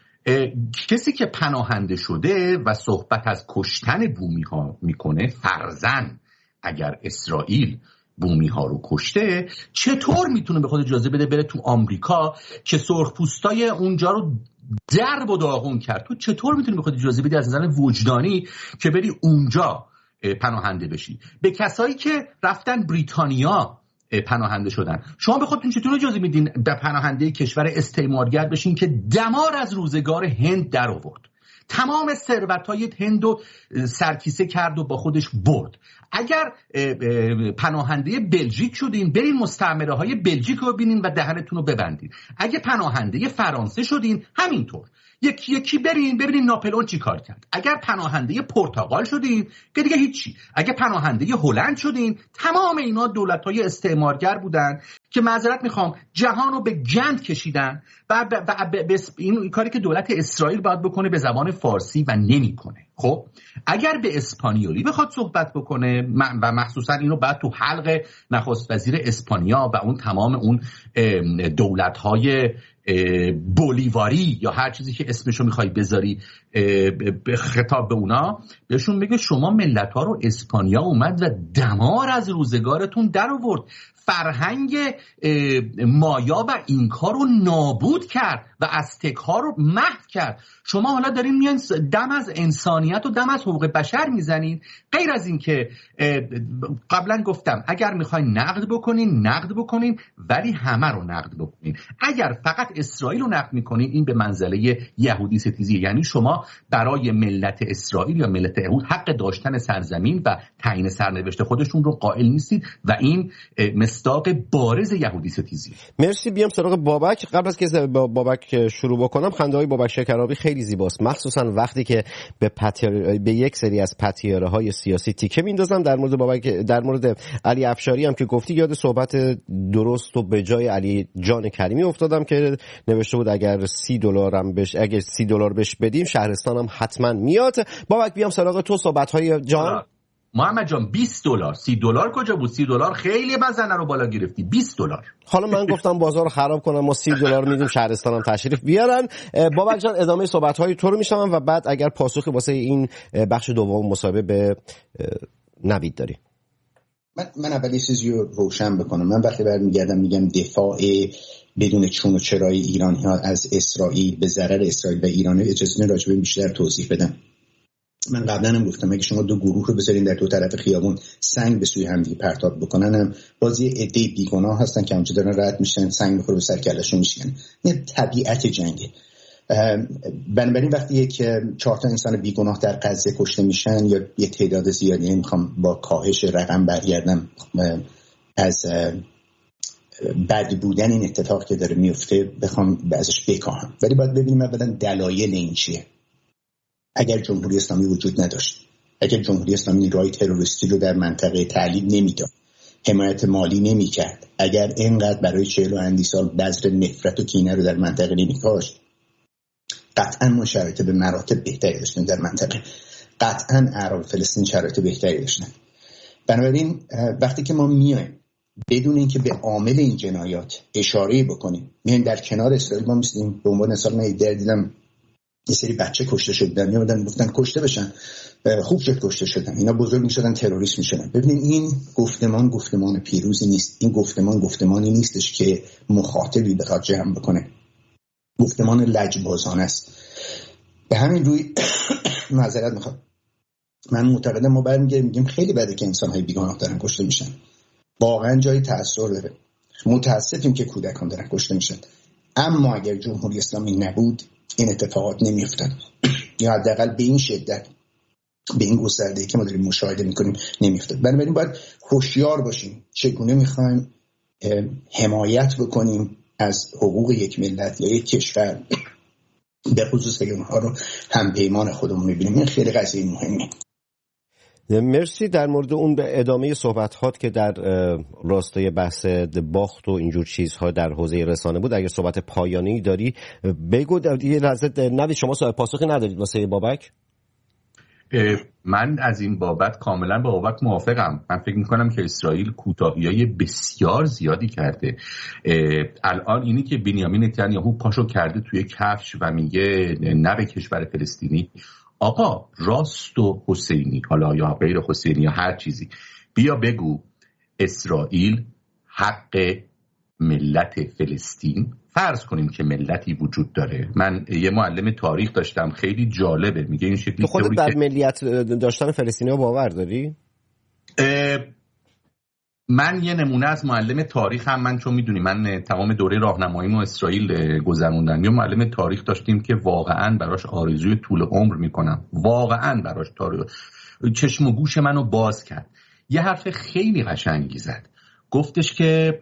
کسی که پناهنده شده و صحبت از کشتن بومی ها میکنه، فرضاً اگر اسرائیل بومی ها رو کشته، چطور میتونه به خود اجازه بده بره تو آمریکا که سرخپوستای اونجا رو درب و داغون کرد؟ تو چطور میتونی به خود اجازه بدی از نظر وجدانی که بری اونجا پناهنده بشی؟ به کسایی که رفتن بریتانیا پناهنده شدن، شما به خودتون چطور اجازه میدین به پناهنده کشور استعمارگر بشین که دمار از روزگار هند در آورد، تمام ثروت‌های هند رو سرکیسه کرد و با خودش برد. اگر پناهنده بلژیک شدین برین مستعمره های بلژیک رو ببینین و دهنتون رو ببندین. اگه پناهنده فرانسه شدین همینطور یکی یکی برین ببینین ناپلئون چی کار کرد. اگر پناهنده پرتغال شدین که دیگه هیچی. اگه پناهنده هلند شدین تمام اینا دولت‌های استعمارگر بودن که معذرت میخوام جهان رو به گند کشیدن و ب... ب... ب... این کاری که دولت اسرائیل باید بکنه به زبان فارسی و نمیکنه. خب اگر به اسپانیولی بخواد صحبت بکنه و مخصوصا اینو بعد تو حلق نخست وزیر اسپانیا و اون تمام اون دولت‌های بولیواری یا هر چیزی که اسمشو میخوای بذاری به خطاب به اونا بهشون بگه شما ملت‌ها رو اسپانیا اومد و دمار از روزگارتون در آورد، فرهنگ مایا و اینکا رو نابود کرد و ازتک ها رو محو کرد. شما حالا دارین میان دم از انسانیت و دم از حقوق بشر میزنین. غیر از این که قبلا گفتم اگر میخواین نقد بکنین نقد بکنین ولی همه رو نقد بکنین. اگر فقط اسرائیل رو نقد میکنین این به منزله یهودی ستیزی، یعنی شما برای ملت اسرائیل یا ملت یهود حق داشتن سرزمین و تعیین سرنوشت خودشون رو قائل نیستید و این مصداق بارز یهودی ستیزی. مرسی. بیام سراغ بابک. قبل از که با بابک شروع بکنم، خنده های بابک شکرابی خیلی زیباست، مخصوصا وقتی که به پتیر... به یک سری از پتیاره های سیاسی تیکه میندازم. در مورد بابک، در مورد علی افشاری هم که گفتی یاد صحبت درست و به جای علی جان کریمی افتادم که نوشته بود اگر سی دلارم بش اگر سی دلار بهش بدیم شهرستانم حتما میاد. بابک بیام سراغ تو، صحبت های جان. محمد جان بیست دلار، سی دلار کجا بود؟ سی دلار خیلی بزنه رو بالا گرفتی. بیست دلار. حالا من گفتم بازار رو خراب کنم، ما سی دلار میدیم شهرستانم تشریف بیارن. بابک جان ادامه صحبت های تو رو میشنوم و بعد اگر پاسخی واسه این بخش دوم مصاحبه به نوید داری. من من اول یه چیزی رو روشن بکنم. من وقتی برمیگردم میگم دفاع بدون چون و چرای ایرانی ها از اسرائیل به ضرر اسرائیل و ایران، اجازه بدید راجع به بیشتر توضیح بدم. من قبلا هم گفتم اگه شما دو گروه رو بذارین در دو طرف خیابون سنگ به سوی همدیگه پرتاب بکنن، هم باز یه عده بیگناه هستن که اونجا دارن رد میشن، سنگ میخوره به سر کلهشون میشن. این طبیعت جنگه. بنابراین وقتی یک چهار تا انسان بیگناه در غزه کشته میشن یا یه تعداد زیادی، نمیخوام با کاهش رقم برگردم از بعد بودن این اتفاق که داره میفته بخوام ازش بکاهم، ولی باید ببینیم اولا دلایل این چیه. اگر جمهوری اسلامی وجود نداشت، اگر جمهوری اسلامی نیروهای تروریستی رو در منطقه تعلیق نمیداد، حمایت مالی نمیکرد، اگر اینقدر برای چهل و اندی سال بذر نفرت و کینه رو در منطقه نمیکاشت، قطعا ما شرایط به مراتب بهتری داشتیم در منطقه. قطعا اعراب فلسطین شرایط بهتری داشتن. بنابراین وقتی که ما میایم بدون اینکه به عامل این جنایات اشاره بکنیم، میایم در کنار اسرائیل، ما میستیم به عنوان مثال من ایده دیدم یه سری بچه کشته شدن، میادن گفتن کشته بشن، خوب شد کشته شدن، اینا بزرگ میشدن تروریست میشدن. ببینید این گفتمان گفتمان پیروزی نیست. این گفتمان گفتمانی نیستش که مخاطبی بخواد جمع بکنه. گفتمان لجبازانه است. به همین روی معذرت میخوام، من معتقدم ما برمیگردیم میگیم خیلی بده که انسان‌های بیگناه دارن کشته میشن. واقعا جای تأثیر داره. متاسفیم که کودکان دارن کشته میشن. اما اگر جمهوری اسلامی نبود این اتفاقات نمیافتاد، یا حداقل به این شدت، به این گستردگی که ما داریم مشاهده میکنیم نمیافتاد. بنابراین باید هوشیار باشیم چگونه میخوایم حمایت بکنیم از حقوق یک ملت یا یک کشور، به خصوص که اونها رو هم پیمان خودمون میبینیم. این خیلی قضیه مهمه. مرسی. در مورد اون به ادامه صحبت هات که در راستای بحث باخت و اینجور چیزها در حوزه رسانه بود، اگر صحبت پایانی داری بگو. یه لحظه نوید شما پاسخی ندارید واسه بابک؟ من از این بابت کاملا با بابک موافقم. من فکر میکنم که اسرائیل کوتاهی‌های بسیار زیادی کرده. الان اینی که بنیامین نتانیاهو پاشو کرده توی کفش و میگه نه به کشور فلسطینی، آقا راست و حسینی، حالا یا غیر حسینی یا هر چیزی، بیا بگو اسرائیل حق ملت فلسطین، فرض کنیم که ملتی وجود داره. من یه معلم تاریخ داشتم خیلی جالبه، میگه این شکلی تو خودت در ملیت داشتن فلسطینی‌ها باور داری؟ من یه نمونه از معلم تاریخ هم، من چون میدونی من تمام دوره راهنماییمو اسرائیل گذروندم، یه معلم تاریخ داشتیم که واقعا براش آرزوی طول عمر میکنم، واقعا براش تاریخ چشم و گوش منو باز کرد. یه حرف خیلی قشنگی زد، گفتش که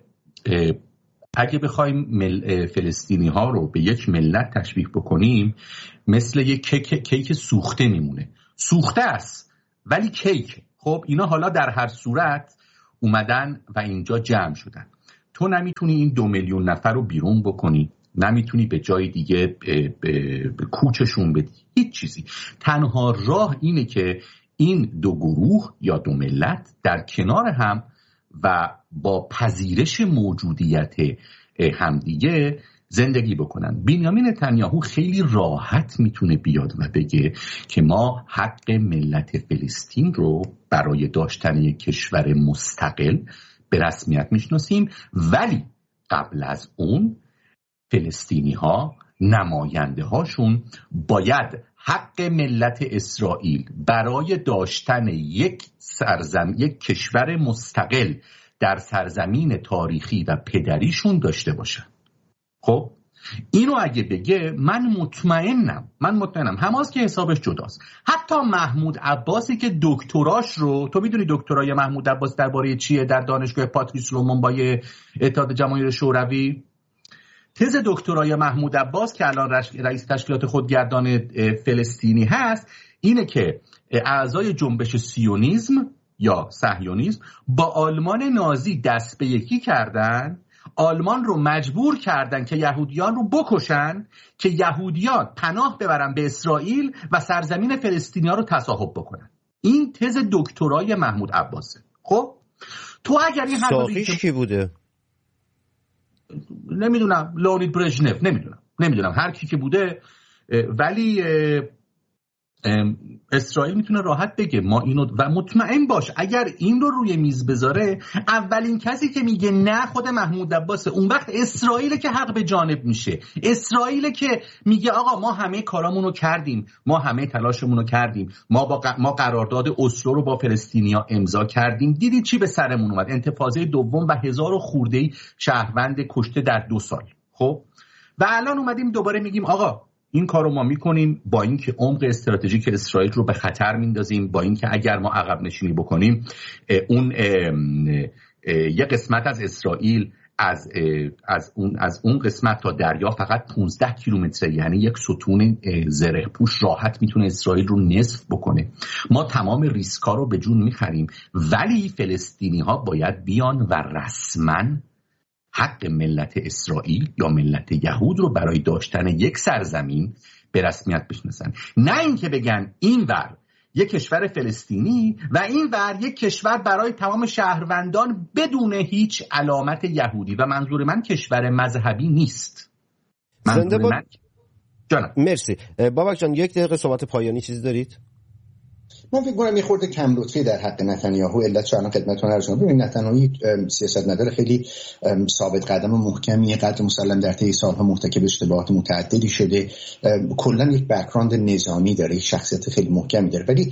اگه بخوایم مل... فلسطینی ها رو به یک ملت تشبیه بکنیم، مثل یک کیک, کیک سوخته میمونه. سوخته است ولی کیک. خب اینا حالا در هر صورت اومدن و اینجا جمع شدن. تو نمیتونی این دو میلیون نفر رو بیرون بکنی، نمیتونی به جای دیگه به, به, به کوچشون بدی، هیچ چیزی. تنها راه اینه که این دو گروه یا دو ملت در کنار هم و با پذیرش موجودیت همدیگه زندگی بکنن. بنیامین نتانیاهو خیلی راحت میتونه بیاد و بگه که ما حق ملت فلسطین رو برای داشتن یک کشور مستقل به رسمیت میشناسیم، ولی قبل از اون فلسطینی ها، نماینده هاشون باید حق ملت اسرائیل برای داشتن یک سرزمین، یک کشور مستقل در سرزمین تاریخی و پدریشون داشته باشن. خب اینو اگه بگه من مطمئنم من مطمئنم حماس که حسابش جداست. حتی محمود عباسی که دکتراش رو، تو میدونی دکترای محمود عباس درباره چیه؟ در دانشگاه پاتریس لومون با اتحاد جماهیر شوروی. تز دکترای محمود عباس که الان رئیس تشکیلات خودگردان فلسطینی هست اینه که اعضای جنبش سیونیسم یا صهیونیسم با آلمان نازی دست به یکی کردن، آلمان رو مجبور کردن که یهودیان رو بکشن که یهودیان پناه ببرن به اسرائیل و سرزمین فلسطینیا رو تصاحب بکنن. این تز دکترای محمود عباسه. خب تو اگر این ساقیش کی بوده؟ نمیدونم، لئونید برژنف، نمیدونم نمیدونم هر کی که بوده، ولی اسرائیل میتونه راحت بگه ما اینو، و مطمئن باش اگر این رو روی میز بذاره اولین کسی که میگه نه خود محمود عباسه. اون وقت اسرائیل که حق به جانب میشه، اسرائیل که میگه آقا ما همه کارامونو کردیم، ما همه تلاشمونو کردیم، ما با ق... ما قرارداد اسلو رو با فلسطینیا امضا کردیم، دیدید چی به سرمون اومد؟ انتفاضه دوم و هزار و خورده‌ای شهروند کشته در دو سال. خب و الان اومدیم دوباره میگیم آقا این کارو ما میکنیم با اینکه عمق استراتژیک اسرائیل رو به خطر میندازیم، با اینکه اگر ما عقب نشینی بکنیم اون یه قسمت از اسرائیل از از اون از اون قسمت تا دریا فقط پانزده کیلومتره، یعنی یک ستون زره پوش راحت میتونه اسرائیل رو نصف بکنه. ما تمام ریسکا رو به جون میخریم، ولی فلسطینی ها باید بیان و رسما حق ملت اسرائیل یا ملت یهود رو برای داشتن یک سرزمین به رسمیت بشناسن، نه اینکه بگن این ور یک کشور فلسطینی و این ور یک کشور برای تمام شهروندان بدون هیچ علامت یهودی. و منظور من کشور مذهبی نیست. زنده با... من... جانم. مرسی بابک جان، یک دقیقه صحبت پایانی چیزی دارید؟ من فکر کنم یه خورده کم لطفی در حق نتانیاهو. علت چون خدمتتون عرض کنم، ببینید نتانیاهو سیاستمدار خیلی ثابت قدم و محکمیه، قدر مسلم در طی سالها مرتکب اشتباهات متعددی شده، کلا یک بک‌گراند نظامی داره، یک شخصیت خیلی محکمی داره، ولی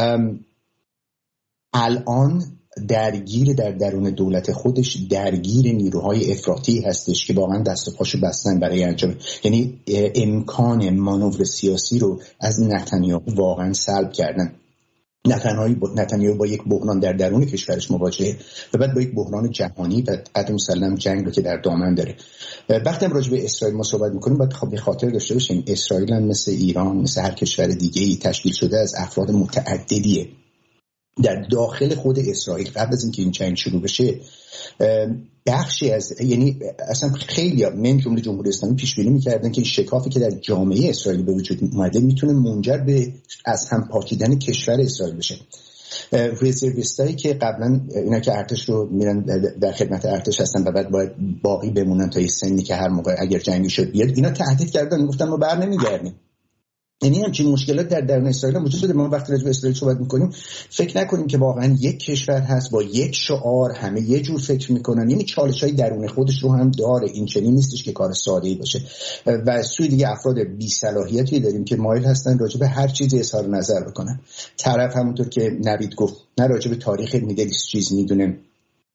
الان درگیر در درون دولت خودش درگیر نیروهای افراطی هستش که واقعا دست پاشو بستن برای انجام، یعنی امکان مانور سیاسی رو از نتانیاهو واقعا سلب کردن. نتانیاهو با یک بحران در درون کشورش مواجهه و بعد با یک بحران جهانی و قدر مسلم جنگ رو که در دامن داره. وقتی هم راجع به اسرائیل ما صحبت میکنیم باید خب به خاطر داشته باشیم اسرائیل هم مثل ایران، مثل هر کشور دیگه‌ای تشکیل شده از افراد متعددیه. در داخل خود اسرائیل قبل از اینکه این جنگ شروع بشه بخشی از، یعنی اصلا خیلی من جمله جمهوری اسلامی پیش بینی می‌کردن که این شکافی که در جامعه اسرائیل به وجود اومده میتونه منجر به از هم پاشیدن کشور اسرائیل بشه. رزرویستایی که قبلا اینا که ارتش رو میرن در خدمت ارتش هستن و بعد باید باقی بمونن تا یه سنی که هر موقع اگر جنگی شد بیاد، اینا تهدید کردن، گفتن ما بر نمیگردیم. یعنی همچین مشکلات در درون اسرائیل وجود داره. ما وقتی راجع به اسرائیل صحبت میکنیم فکر نکنیم که واقعا یک کشور هست با یک شعار همه یه جور فکر میکنن، یعنی چالش‌های درون خودش رو هم داره. این چنین نیستش که کار ساده‌ای باشه. و سوی دیگه افراد بی صلاحیتی داریم که مایل هستن راجع به هر چیزی اظهار نظر بکنن. طرف همونطور که نوید گفت نه راجع به تاریخ میدلیست چیز میدونه،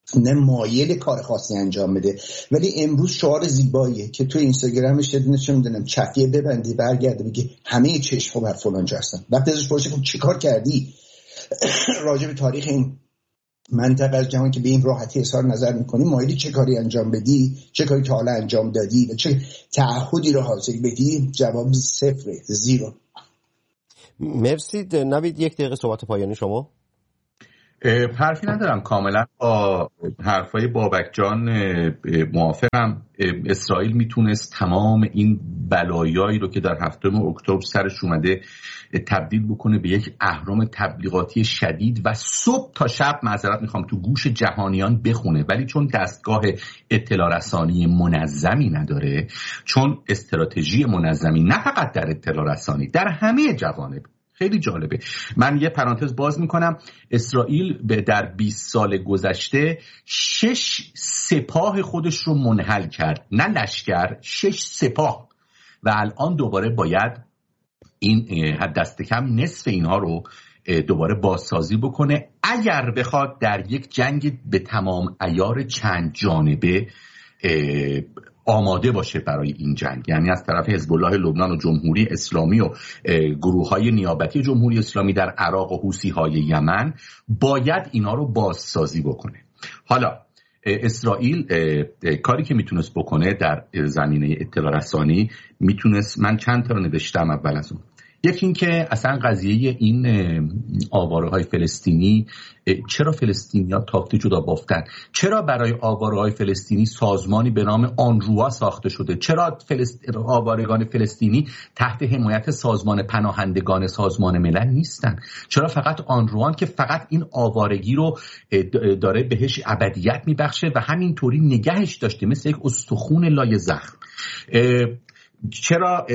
نه مایل کار خاصی انجام بده. ولی امروز شعار زیباییه که تو اینستاگرامش یه دونه چه میدونم چفیه ببندی برگرده بگی همه چشم بر فلان جا هستن. وقتی ازش پرسید خب چیکار کردی راجع به تاریخ این منطقه از جهان که به این راحتی اظهار نظر میکنی، مایلی چه کاری انجام بدی، چه کاری تا حالا انجام دادی و چه تعهدی رو حاصل بدی؟ جواب صفر، زیرو. مرسی. نوید یک دقیقه صحبت پایانی شما. حرفی ندارم، کاملا با حرفای بابک جان موافقم. اسرائیل میتونست تمام این بلایایی رو که در هفتم اکتبر سرش اومده تبدیل بکنه به یک اهرام تبلیغاتی شدید و صبح تا شب معذرت میخوام تو گوش جهانیان بخونه، ولی چون دستگاه اطلاع رسانی منظمی نداره، چون استراتژی منظمی نه فقط در اطلاع رسانی در همه جوانب. خیلی جالبه. من یه پرانتز باز میکنم. اسرائیل در بیست سال گذشته شش سپاه خودش رو منحل کرد، نه لشکر، شش سپاه، و الان دوباره باید این دست کم نصف اینها رو دوباره بازسازی بکنه اگر بخواد در یک جنگ به تمام عیار چند جانبه آماده باشه برای این جنگ. یعنی از طرف حزب الله لبنان و جمهوری اسلامی و گروه‌های نیابتی جمهوری اسلامی در عراق و حوثی‌های یمن باید اینا رو بازسازی بکنه. حالا اسرائیل کاری که میتونست بکنه در زمینه اطلاع رسانی میتونست، من چند تا رو نوشتم اول از اون. یکی این که اصلا قضیه این آواره‌های فلسطینی، چرا فلسطینی‌ها تاخت جدا بافتن؟ چرا برای آواره‌های فلسطینی سازمانی به نام آنروا ساخته شده؟ چرا فلسط... آوارگان فلسطینی تحت حمایت سازمان پناهندگان سازمان ملل نیستن؟ چرا فقط آنروا که فقط این آوارگی رو داره بهش ابدیت میبخشه و همینطوری نگهش داشته مثل یک استخوان لای زخم؟ چرا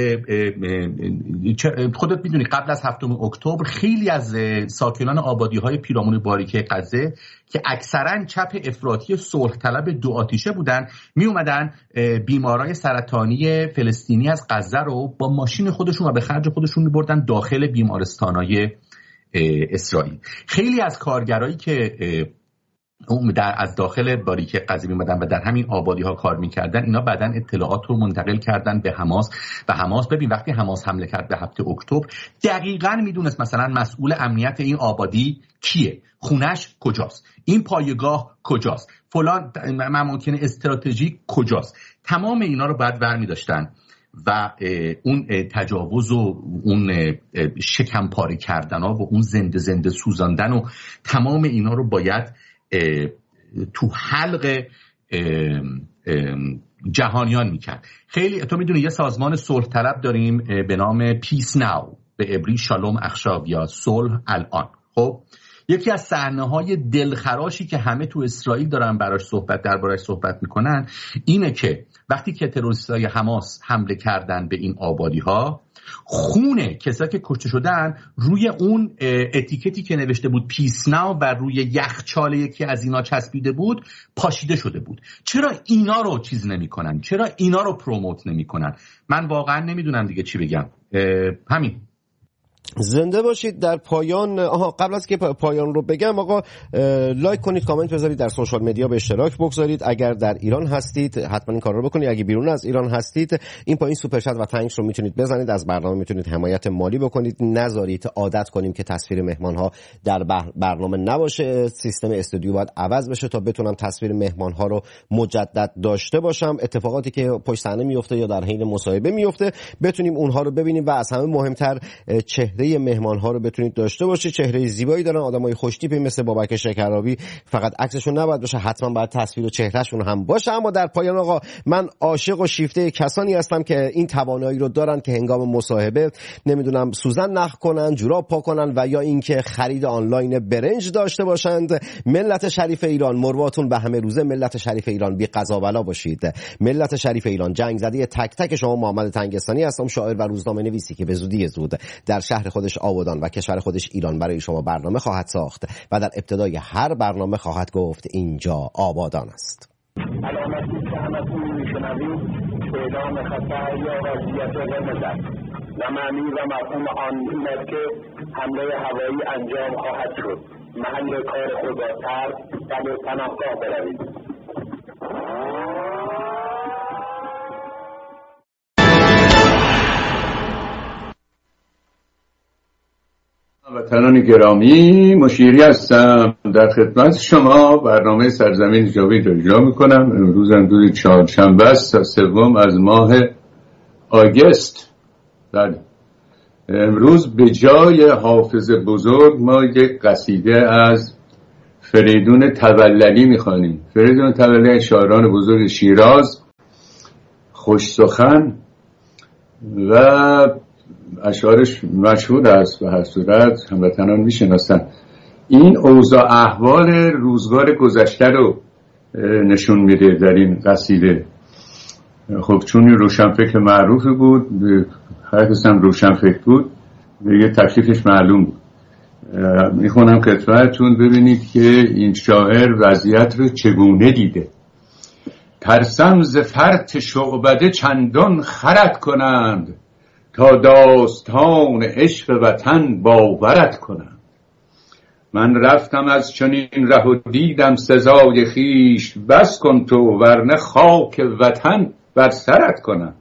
خودت میدونی قبل از هفتم اکتبر خیلی از ساکنان آبادی‌های پیرامون باریکه غزه که اکثرا چپ افراطی صلح طلب دو آتیشه بودن، می اومدن بیمارای سرطانی فلسطینی از غزه رو با ماشین خودشون و به خرج خودشون می‌بردن داخل بیمارستان‌های اسرائیل. خیلی از کارگرایی که در از داخل باریکه غزه می‌اومدن و در همین آبادی‌ها کار می‌کردن، اینا بعداً اطلاعات رو منتقل کردن به حماس و حماس ببین وقتی حماس حمله کرد به هفتم اکتبر دقیقاً میدونست مثلا مسئول امنیت این آبادی کیه، خونش کجاست، این پایگاه کجاست، فلان ممکنه استراتژیک کجاست. تمام اینا رو بعد برمی داشتن و اون تجاوز و اون شکم پاره کردن ها و اون زنده زنده سوزاندن و تمام اینا رو باید تو حلق جهانیان میکرد. خیلی تو میدونی یه سازمان صلح طلب داریم به نام پیس ناو، به عبری شالوم اخشاب یا صلح الان. خب یکی از صحنه‌های دلخراشی که همه تو اسرائیل دارن براش صحبت دربارش صحبت میکنن اینه که وقتی که تروریستای حماس حمله کردن به این آبادی‌ها، خونه کسایی که کشته شدن روی اون اتیکتی که نوشته بود پیس ناو و روی یخچال یکی از اینا چسبیده بود پاشیده شده بود. چرا اینا رو چیز نمی‌کنن؟ چرا اینا رو پروموت نمی‌کنن؟ من واقعا نمیدونم دیگه چی بگم. همین. زنده باشید. در پایان آها قبل از که پایان رو بگم آقا لایک کنید، کامنت بذارید، در سوشال مدیا به اشتراک بگذارید. اگر در ایران هستید حتما این کار رو بکنید. اگه بیرون از ایران هستید این پایین سوپر چت و تانکس رو میتونید بزنید. از برنامه میتونید حمایت مالی بکنید. نذارید عادت کنیم که تصویر مهمان ها در برنامه نباشه. سیستم استودیو باید عوض بشه تا بتونم تصویر مهمان ها رو مجدد داشته باشم. اتفاقاتی که پشت صحنه میفته یا در حین مصاحبه میفته بتونیم اونها رو ببینیم و از همه مهمتر چهره مهمان ها رو بتونید داشته باشید. چهره زیبایی دارن، آدمای خوشتیپی مثل بابک شکرابی. فقط عکسشون نباید باشه، حتما باید تصویر و چهرهشون هم باشه. اما در پایان آقا من عاشق و شیفته کسانی هستم که این توانایی رو دارن که هنگام مصاحبه نمیدونم سوزن نخ کنن، جوراب پا کنن و یا اینکه خرید آنلاین برنج داشته باشند. ملت شریف ایران مرواتون به همه روزه. ملت شریف ایران بی قضا بلا باشید. ملت شریف ایران جنگ زده تک تک شما. محمد تنگستانی هستم، شاعر و روزنامه نویسی که به زودی زود در شهر خودش آبادان و کشور خودش ایران برای شما برنامه خواهد ساخت و در ابتدای هر برنامه خواهد گفت اینجا آبادان است. علامتی که همتون میشنوید اعلام خطر یا وضعیت قرمز است و معنی و مفهوم آن این است که حمله هوایی انجام خواهد شد. محل کار خود را ترک و به پناهگاه بروید. وطنان گرامی، مشیری هستم در خدمت شما. برنامه سرزمین جاوید را اجرا میکنم. امروز هم روز چهارشنبه است، سوم از ماه آگست. بله، امروز به جای حافظ بزرگ ما یک قصیده از فریدون توللی میخوانیم. فریدون توللی شاعران بزرگ شیراز، خوش سخن و اشعارش مشهور است. به هر صورت هموطنان میشناسن. این اوضاع احوال روزگار گذشته رو نشون میده در این قصیده. خب چون این روشنفکر معروفی بود، هر کس هم روشنفکر بود، دیگه تکلیفش معلوم بود. میخونم خدمتتون ببینید که این شاعر وضعیت رو چگونه دیده. ترسم ز فرط شعبده چندان خرد کنند، تا داستان عشق وطن باورت کنند. من رفتم از چنین ره و دیدم سزای خیش، بس کن تو ورنه خاک وطن بر سرت کنند.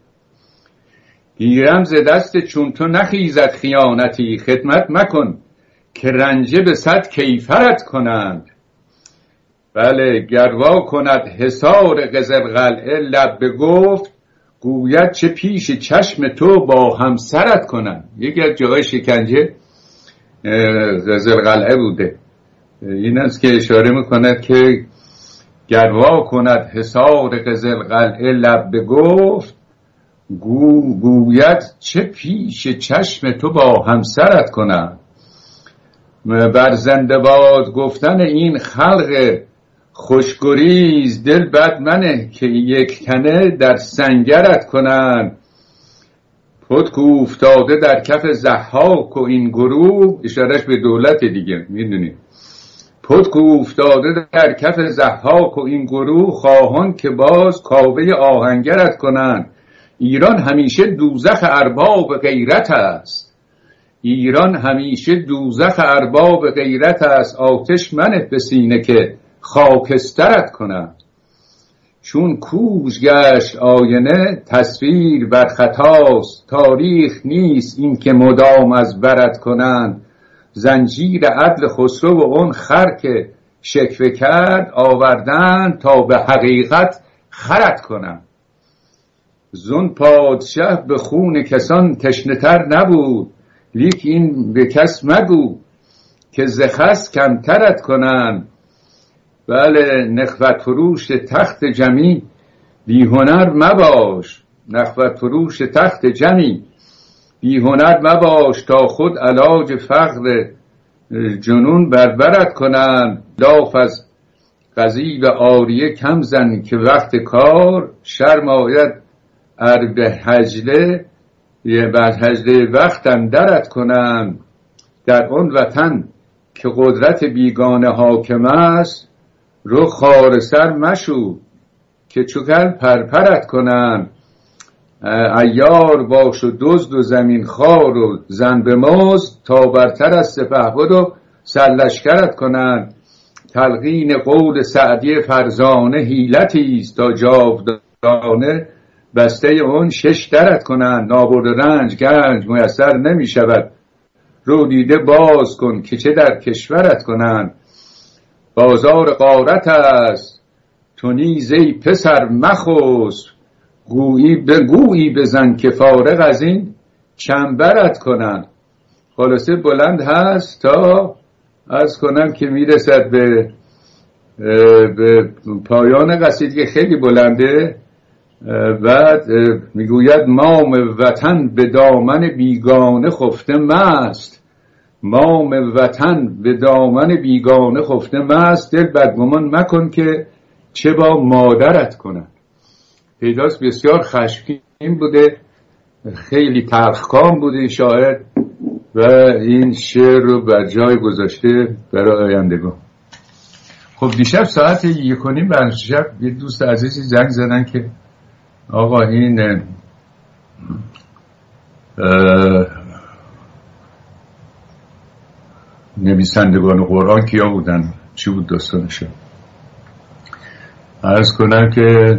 گیرم ز دست چون تو نخیزد خیانتی، خدمت مکن که رنجه به صد کیفرت کنند. بله، گروا کند حصار قزل قلعه لب بگفت، گوید چه پیش چشم تو با همسرت کنند. یکی از جای شکنجه قزل قلعه بوده. این است که اشاره میکند که گروا کند حصار قزل قلعه لب بگفت، گو گوید چه پیش چشم تو با همسرت کنند. بر زنده باد گفتن این خلق خوشگریز، دل بد منه که یک تنه در سنگرت کنند. پتک افتاده در کف ضحاک و این گروه، اشارش به دولت دیگه میدونید. پتک افتاده در کف ضحاک و این گروه، خواهان که باز کاوه آهنگرت کنند. ایران همیشه دوزخ ارباب غیرت است، ایران همیشه دوزخ ارباب غیرت است. آتش منه به سینه که خاکسترت کنند. چون کوژ گشت آینه تصویر بر خطاست، تاریخ نیست این که مدام از برت کنند. زنجیر عدل خسرو و اون خر که شکوه کرد، آوردن تا به حقیقت خرت کنند. زون پادشه به خون کسان تشنه‌تر نبود، لیک این به کس مگو که ز خس کمترت کنند. بله، نخوت فروش تخت جمی بی هنر مباش، نخوت فروش تخت جمی بی هنر مباش، تا خود علاج فقر جنون بربرت کنند. لاف از قضیب آریه کم زن که وقت کار، شرم آید ار به هجله بر هجله وقت اندرت کنند. در اون وطن که قدرت بیگانه حاکم است، رو خار سر مشو که چوکل پرپرت کنند. عیار باش و دزد و زمین خار و زن به مزد، تا برتر از سپهبد و سرلشکرت کنند. تلقین قول سعدی فرزانه حیلتی است، تا جاودانه بسته اون شش درت کنند. نابرد رنج گنج میسر نمی شود، رو دیده باز کن که چه در کشورت کنند. بازار غارت است تو نیز ای پسر مخسب، گویی به گویی بزن که فارغ از این چنبرت کنند. خلاصه بلند هست تا از کنم که میرسد به به پایان قصیده، خیلی بلنده. بعد میگوید مام وطن به دامن بیگانه خفته مست، مام وطن به دامن بیگانه خفته مست. دل بدگمان مکن که چه با مادرت کنن. پیداست بسیار خشمگین بوده، خیلی تلخکام بوده این شاعر و این شعر رو بر جای گذاشته برای آیندگان. خب دیشب ساعت یک و نیم بعد شب یه دوست عزیزی زنگ زدن که آقا این نویسندگان قرآن کیا بودن، چی بود داستانشون. عرض کنم که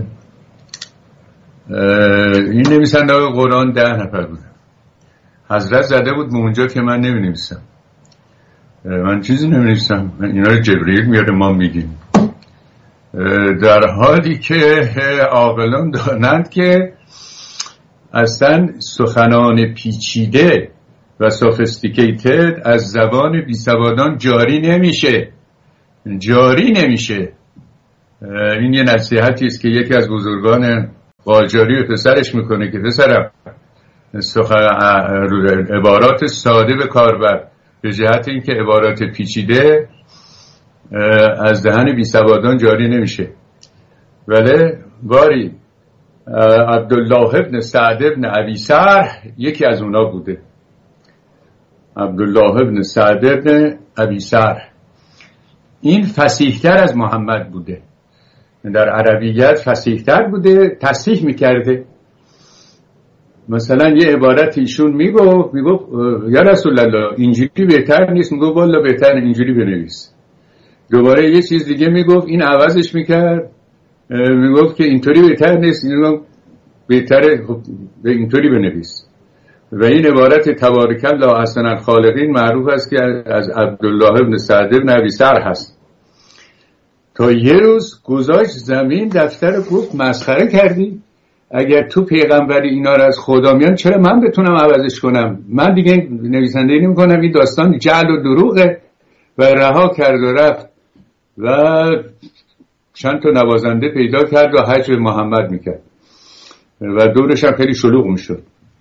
این نویسندگان قرآن ده نفر بودن. حضرت زده بود به اونجا که من نمی نویسم، من چیزی نمی نویسم، اینا رو جبرئیل میاره ما میگیم، در حالی که عاقلان دانند که اصلا سخنان پیچیده و سوفیستیکیتد از زبان بیسوادان جاری نمیشه جاری نمیشه. این یه نصیحتی است که یکی از بزرگان قاجاری به پسرش میکنه که پسرم سخن عبارات ساده به کار بر، به جهت اینکه عبارات پیچیده از دهن بیسوادان جاری نمیشه. ولی باری عبدالله ابن سعد ابن ابی سرح یکی از اونا بوده. عبدالله ابن سعد ابن ابی سرح این فصیح‌تر از محمد بوده، در عربیت فصیح‌تر بوده، تصحیح میکرده. مثلا یه عبارت ایشون میگو میگو یا رسول الله اینجوری بهتر نیست، میگو والله بهتر اینجوری بنویس. دوباره یه چیز دیگه میگفت، این عوضش میکرد، میگفت که اینطوری بهتر نیست، میگم بهتره به اینطوری بنویس. و این عبارت تبارک الله احسن الخالقین معروف است که از عبدالله ابن سعد ابن ابی سرح هست. تا یه روز گذاشت زمین دفتر گفت مسخره کردی؟ اگر تو پیغمبری اینا رو از خدا میان چرا من بتونم عوضش کنم؟ من دیگه نویسندگی نمی کنم، این داستان جعل و دروغه. و رها کرد و رفت و چند تا نوازنده پیدا کرد و حج محمد میکرد و دورش هم خیلی شلوغ میشد.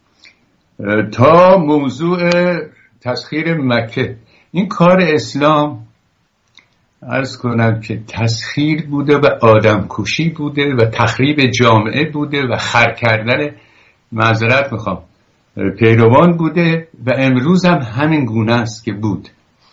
تا موضوع تسخیر مکه، این کار اسلام عرض کنم که تسخیر بوده و آدم کشی بوده و تخریب جامعه بوده و خر کردن، معذرت میخوام، پیروان بوده و امروز هم همین گونه است که بود.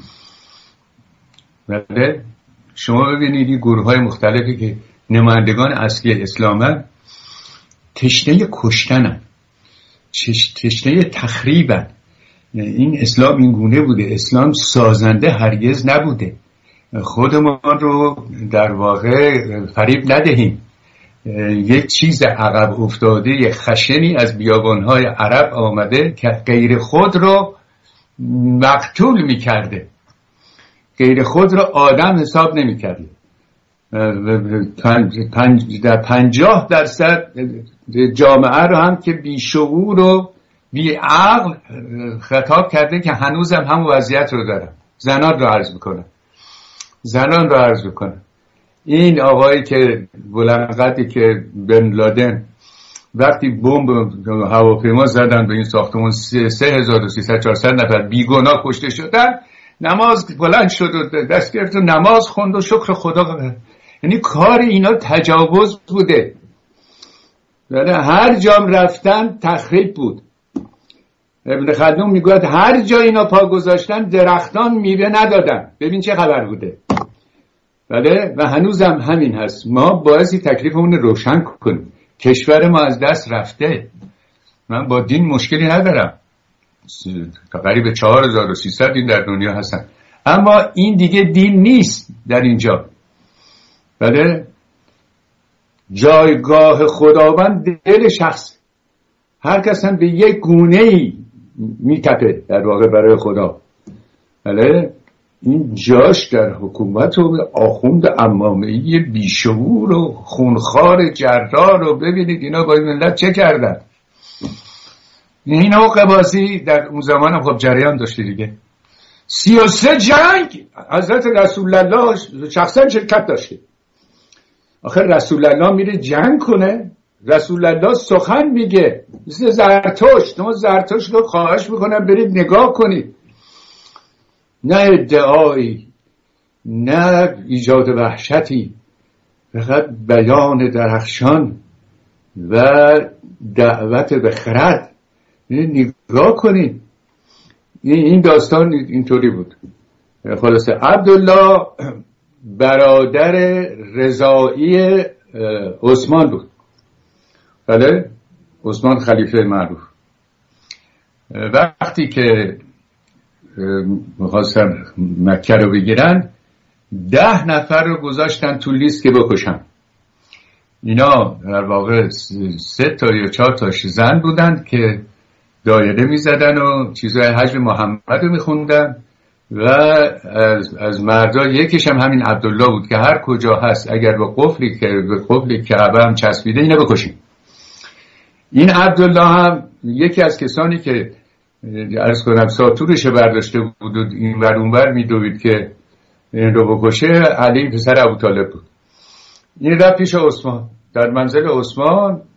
ولی شما ببینید این گروه های مختلفی که نمایندگان اصلی اسلامن تشنه کشتنن، تشنه تخریبن. این اسلام این گونه بوده، اسلام سازنده هرگز نبوده. خودمان رو در واقع فریب ندهیم. یک چیز عقب افتاده خشنی از بیابانهای عرب آمده که غیر خود رو مقتول میکرده، غیر خود رو آدم حساب نمیکرده. در پنجاه درصد جامعه رو هم که بیشعور و بی عقل خطاب کرده که هنوزم هم وضعیت رو دارن. زنان رو عرض میکنن زنان رو عرض میکنن این آقایی که بلندقدی که بن لادن وقتی بمب هواپیما زدن به این ساختمان سه هزار و سیصد چهارصد نفر بیگناه کشته شدن، نماز بلند شد و دست گرفت و نماز خوند و شکر خدا کرد. یعنی کار اینا تجاوز بوده. یعنی هر جام رفتن تخریب بود. ابن خلدون میگوید هر جا اینا پا گذاشتن درختان میوه ندادن. ببین چه خبر بوده. بله و هنوزم همین هست. ما بایستی تکلیفمون روشن کنیم. کشور ما از دست رفته. من با دین مشکلی ندارم، قریب چهار هزار و سیصد دین در دنیا هستن، اما این دیگه دین نیست در اینجا. بله جایگاه خداوند دل شخص، هر کس هم به یک گونه‌ای میتپه در واقع برای خدا. بله این جاش در حکومت و آخوند عمامه‌ای بیشعور و خونخوار جرار رو ببینید اینا با این ملت چه کردن. این حقوق بازی در اون زمان هم خب جریان داشته دیگه. سی و سه جنگ حضرت رسول الله شخصا شرکت داشته. آخر رسول الله میره جنگ کنه، رسول الله سخن میگه مثل زرتشت. ما زرتشت رو خواهش میکنم برید نگاه کنید، نه ادعایی نه ایجاد وحشتی، فقط بیان درخشان و دعوت به خرد. نگاه کنید این داستان اینطوری بود. خلاصه عبدالله برادر رضایی عثمان بود. بله عثمان خلیفه معروف. وقتی که میخواستن مکه رو بگیرن، ده نفر رو گذاشتن تو لیست که بکشن. اینا در واقع سه تا یا چهار تاش زن بودن که دایره میزدن و چیزای حج محمد رو میخوندن و از, از مردا یکیش هم همین عبدالله بود که هر کجا هست اگر به قفلی که به قفلی کعبه هم چسبیده اینو بکشیم. این عبدالله هم یکی از کسانی که عرض کنم ساتورش برداشته بود و این ور اون ور میدوید که این رو بکشه، علی پسر ابوطالب بود. این رفت پیش عثمان، در منزل عثمان